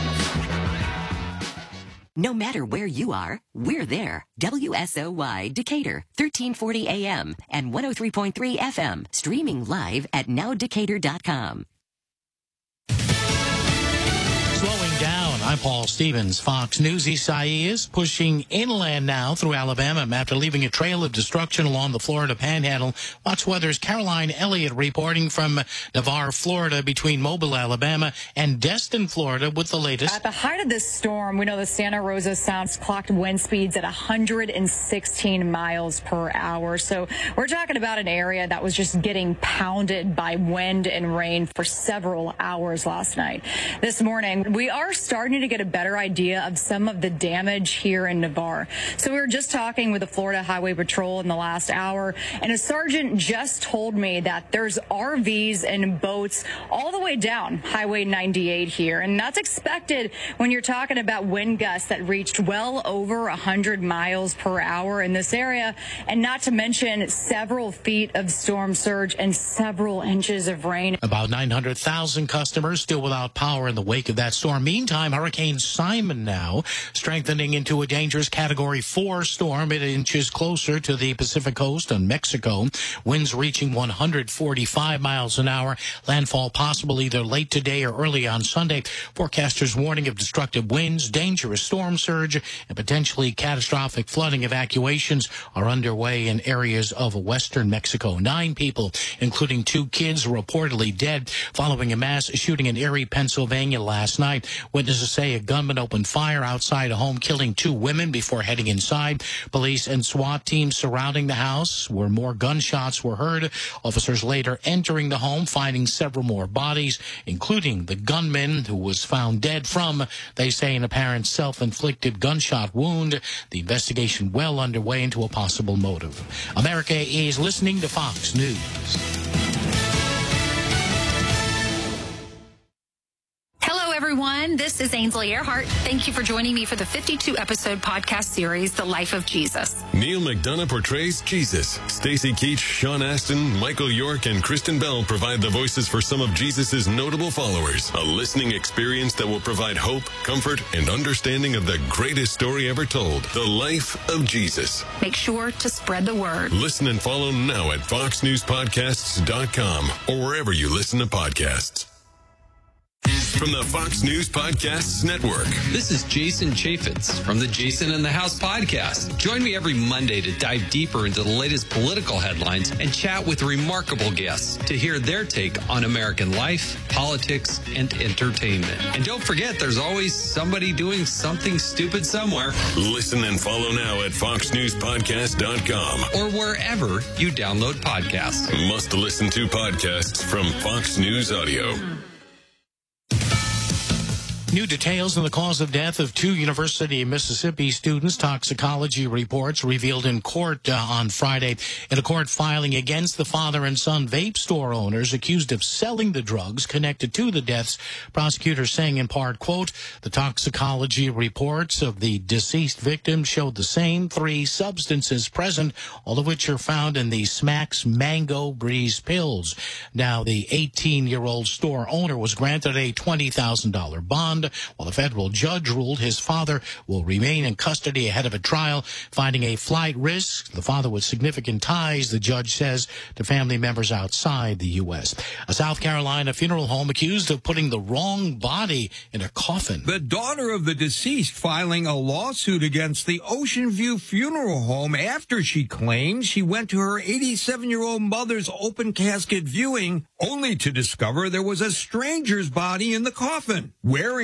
Speaker 15: No matter where you are, we're there. W S O Y Decatur, thirteen forty A M and one oh three point three F M. Streaming live at now decatur dot com.
Speaker 16: Slowing down. I'm Paul Stevens. Fox News. Isaias pushing inland now through Alabama after leaving a trail of destruction along the Florida Panhandle. Fox Weather's Caroline Elliott reporting from Navarre, Florida, between Mobile, Alabama, and Destin, Florida, with the latest.
Speaker 17: At the height of this storm, we know the Santa Rosa Sound clocked wind speeds at one hundred sixteen miles per hour. So we're talking about an area that was just getting pounded by wind and rain for several hours last night. This morning, we are starting to get a better idea of some of the damage here in Navarre. So we were just talking with the Florida Highway Patrol in the last hour, and a sergeant just told me that there's R Vs and boats all the way down Highway ninety-eight here, and that's expected when you're talking about wind gusts that reached well over one hundred miles per hour in this area, and not to mention several feet of storm surge and several inches of rain.
Speaker 16: About nine hundred thousand customers still without power in the wake of that storm. Meantime, Hurricane Simon now strengthening into a dangerous Category four storm. It inches closer to the Pacific coast and Mexico. Winds reaching one hundred forty-five miles an hour. Landfall possible either late today or early on Sunday. Forecasters warning of destructive winds, dangerous storm surge, and potentially catastrophic flooding. Evacuations are underway in areas of western Mexico. Nine people, including two kids, reportedly dead following a mass shooting in Erie, Pennsylvania last night. Witnesses say a gunman opened fire outside a home, killing two women before heading inside. Police and SWAT teams surrounding the house where more gunshots were heard. Officers later entering the home, finding several more bodies, including the gunman who was found dead from, they say, an apparent self-inflicted gunshot wound. The investigation well underway into a possible motive. America is listening to Fox News.
Speaker 18: Hello, everyone. This is Ainsley Earhart. Thank you for joining me for the fifty-two episode podcast series, The Life of Jesus.
Speaker 19: Neil McDonough portrays Jesus. Stacey Keach, Sean Astin, Michael York, and Kristen Bell provide the voices for some of Jesus' notable followers. A listening experience that will provide hope, comfort, and understanding of the greatest story ever told, The Life of Jesus.
Speaker 18: Make sure to spread the word.
Speaker 19: Listen and follow now at fox news podcasts dot com or wherever you listen to podcasts. From the Fox News Podcasts Network.
Speaker 20: This is Jason Chaffetz from the Jason in the House podcast. Join me every Monday to dive deeper into the latest political headlines and chat with remarkable guests to hear their take on American life, politics, and entertainment. And don't forget, there's always somebody doing something stupid somewhere.
Speaker 19: Listen and follow now at fox news podcast dot com
Speaker 20: or wherever you download podcasts.
Speaker 19: Must listen to podcasts from Fox News Audio.
Speaker 16: New details on the cause of death of two University of Mississippi students. Toxicology reports revealed in court uh, on Friday in a court filing against the father and son vape store owners accused of selling the drugs connected to the deaths. Prosecutors saying in part, quote, the toxicology reports of the deceased victims showed the same three substances present, all of which are found in the Smacks Mango Breeze pills. Now, the eighteen-year-old store owner was granted a twenty thousand dollars bond, while a federal judge ruled his father will remain in custody ahead of a trial, finding a flight risk. The father with significant ties, the judge says, to family members outside the U S. A South Carolina funeral home accused of putting the wrong body in a coffin.
Speaker 21: The daughter of the deceased filing a lawsuit against the Ocean View Funeral Home after she claims she went to her eighty-seven-year-old mother's open casket viewing, only to discover there was a stranger's body in the coffin. Wearing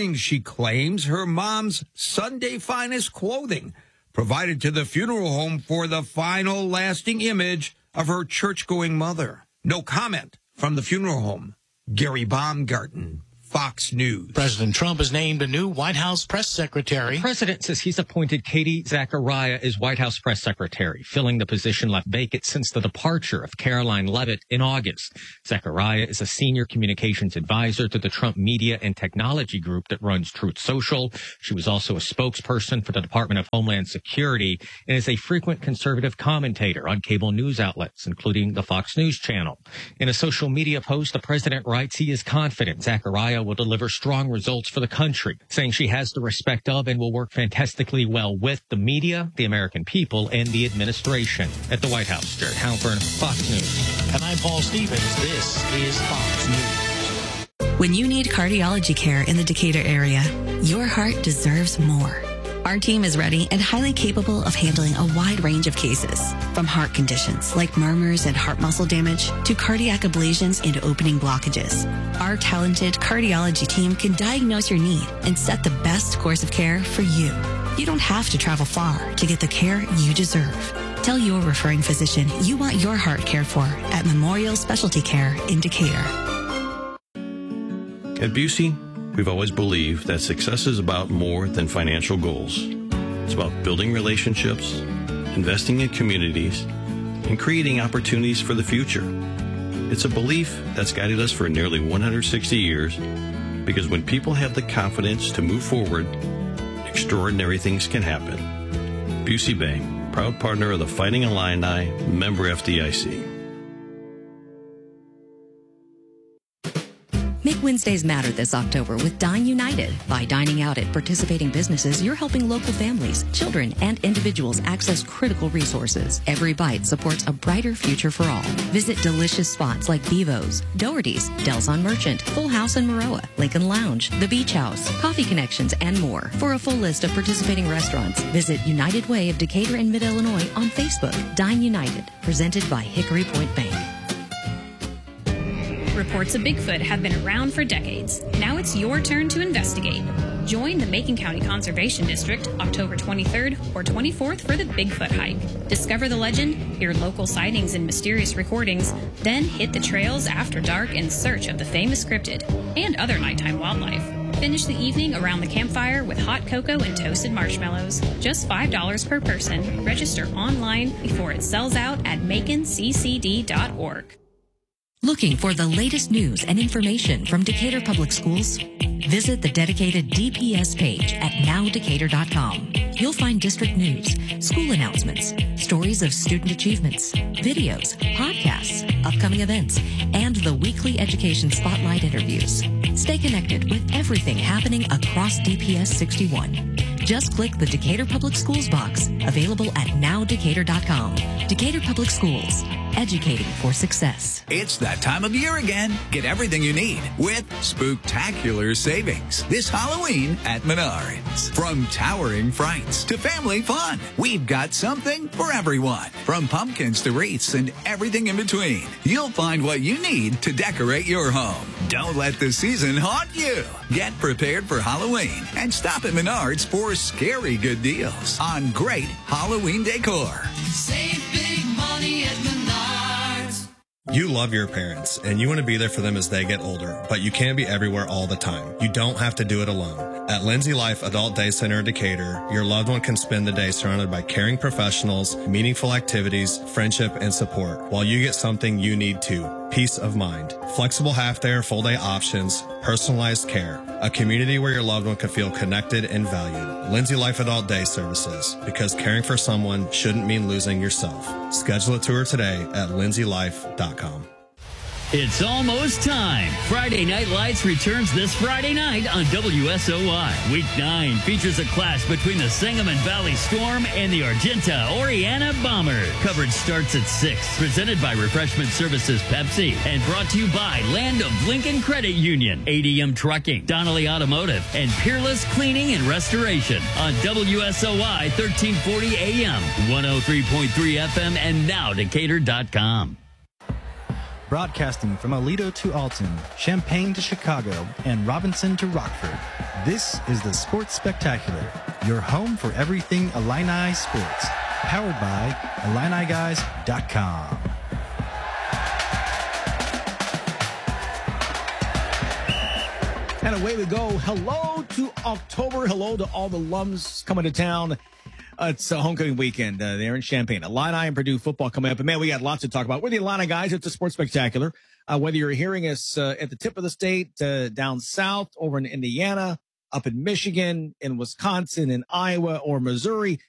Speaker 21: wearing, she claims, her mom's Sunday finest clothing, provided to the funeral home for the final lasting image of her church-going mother. No comment from the funeral home. Gary Baumgarten, Fox News.
Speaker 16: President Trump has named a new White House press secretary.
Speaker 2: The president says he's appointed Katie Zachariah as White House press secretary, filling the position left vacant since the departure of Caroline Leavitt in August. Zachariah is a senior communications advisor to the Trump Media and Technology Group that runs Truth Social. She was also a spokesperson for the Department of Homeland Security and is a frequent conservative commentator on cable news outlets, including the Fox News Channel. In a social media post, the president writes he is confident Zachariah will deliver strong results for the country, saying she has the respect of and will work fantastically well with the media, the American people, and the administration. At the White House, Jared Halpern, Fox News.
Speaker 16: And I'm Paul Stevens. This is Fox News.
Speaker 22: When you need cardiology care in the Decatur area, your heart deserves more. Our team is ready and highly capable of handling a wide range of cases, from heart conditions like murmurs and heart muscle damage to cardiac ablations and opening blockages. Our talented cardiology team can diagnose your need and set the best course of care for you. You don't have to travel far to get the care you deserve. Tell your referring physician you want your heart cared for at Memorial Specialty Care in Decatur.
Speaker 23: At Busey, we've always believed that success is about more than financial goals. It's about building relationships, investing in communities, and creating opportunities for the future. It's a belief that's guided us for nearly one hundred sixty years, because when people have the confidence to move forward, extraordinary things can happen. Busey Bank, proud partner of the Fighting Illini, member F D I C.
Speaker 24: Make Wednesdays matter this October with Dine United. By dining out at participating businesses, you're helping local families, children, and individuals access critical resources. Every bite supports a brighter future for all. Visit delicious spots like Bevo's, Doherty's, Del's on Merchant, Full House in Maroa, Lincoln Lounge, The Beach House, Coffee Connections, and more. For a full list of participating restaurants, visit United Way of Decatur and Mid-Illinois on Facebook. Dine United, presented by Hickory Point Bank.
Speaker 25: Reports of Bigfoot have been around for decades. Now it's your turn to investigate. Join the Macon County Conservation District October twenty-third or twenty-fourth for the Bigfoot hike. Discover the legend, hear local sightings and mysterious recordings, then hit the trails after dark in search of the famous cryptid and other nighttime wildlife. Finish the evening around the campfire with hot cocoa and toasted marshmallows. Just five dollars per person. Register online before it sells out at macon c c d dot org.
Speaker 24: Looking for the latest news and information from Decatur Public Schools? Visit the dedicated D P S page at now decatur dot com. You'll find district news, school announcements, stories of student achievements, videos, podcasts, upcoming events, and the weekly education spotlight interviews. Stay connected with everything happening across D P S sixty-one. Just click the Decatur Public Schools box, available at now decatur dot com. Decatur Public Schools, educating for success.
Speaker 26: It's that time of year again. Get everything you need with spooktacular savings this Halloween at Menards. From towering frights to family fun, we've got something for everyone. From pumpkins to wreaths and everything in between, you'll find what you need to decorate your home. Don't let the season haunt you. Get prepared for Halloween and stop at Menards for scary good deals on great Halloween decor.
Speaker 27: Save big money at Menards.
Speaker 28: You love your parents, and you want to be there for them as they get older, but you can't be everywhere all the time. You don't have to do it alone. At Lindsay Life Adult Day Center in Decatur, your loved one can spend the day surrounded by caring professionals, meaningful activities, friendship, and support, while you get something you need too. Peace of mind. Flexible half-day or full-day options, personalized care. A community where your loved one can feel connected and valued. Lindsay Life Adult Day Services, because caring for someone shouldn't mean losing yourself. Schedule a tour today at lindsay life dot com.
Speaker 29: It's almost time. Friday Night Lights returns this Friday night on W S O Y. Week nine features a clash between the Sangamon Valley Storm and the Argenta Oriana Bombers. Coverage starts at six. Presented by Refreshment Services Pepsi and brought to you by Land of Lincoln Credit Union, A D M Trucking, Donnelly Automotive, and Peerless Cleaning and Restoration on W S O Y thirteen forty A M, one oh three point three F M, and now Decatur dot com.
Speaker 1: Broadcasting from Aledo to Alton, Champaign to Chicago, and Robinson to Rockford, this is the Sports Spectacular, your home for everything Illini sports. Powered by Illini Guys dot com.
Speaker 4: And away we go. Hello to October. Hello to all the alums coming to town. Uh, it's a homecoming weekend uh, there in Champaign. Illini and Purdue football coming up. And, man, we got lots to talk about. We're the Illini Guys. It's a Sports Spectacular. Uh, whether you're hearing us uh, at the tip of the state, uh, down south, over in Indiana, up in Michigan, in Wisconsin, in Iowa, or Missouri,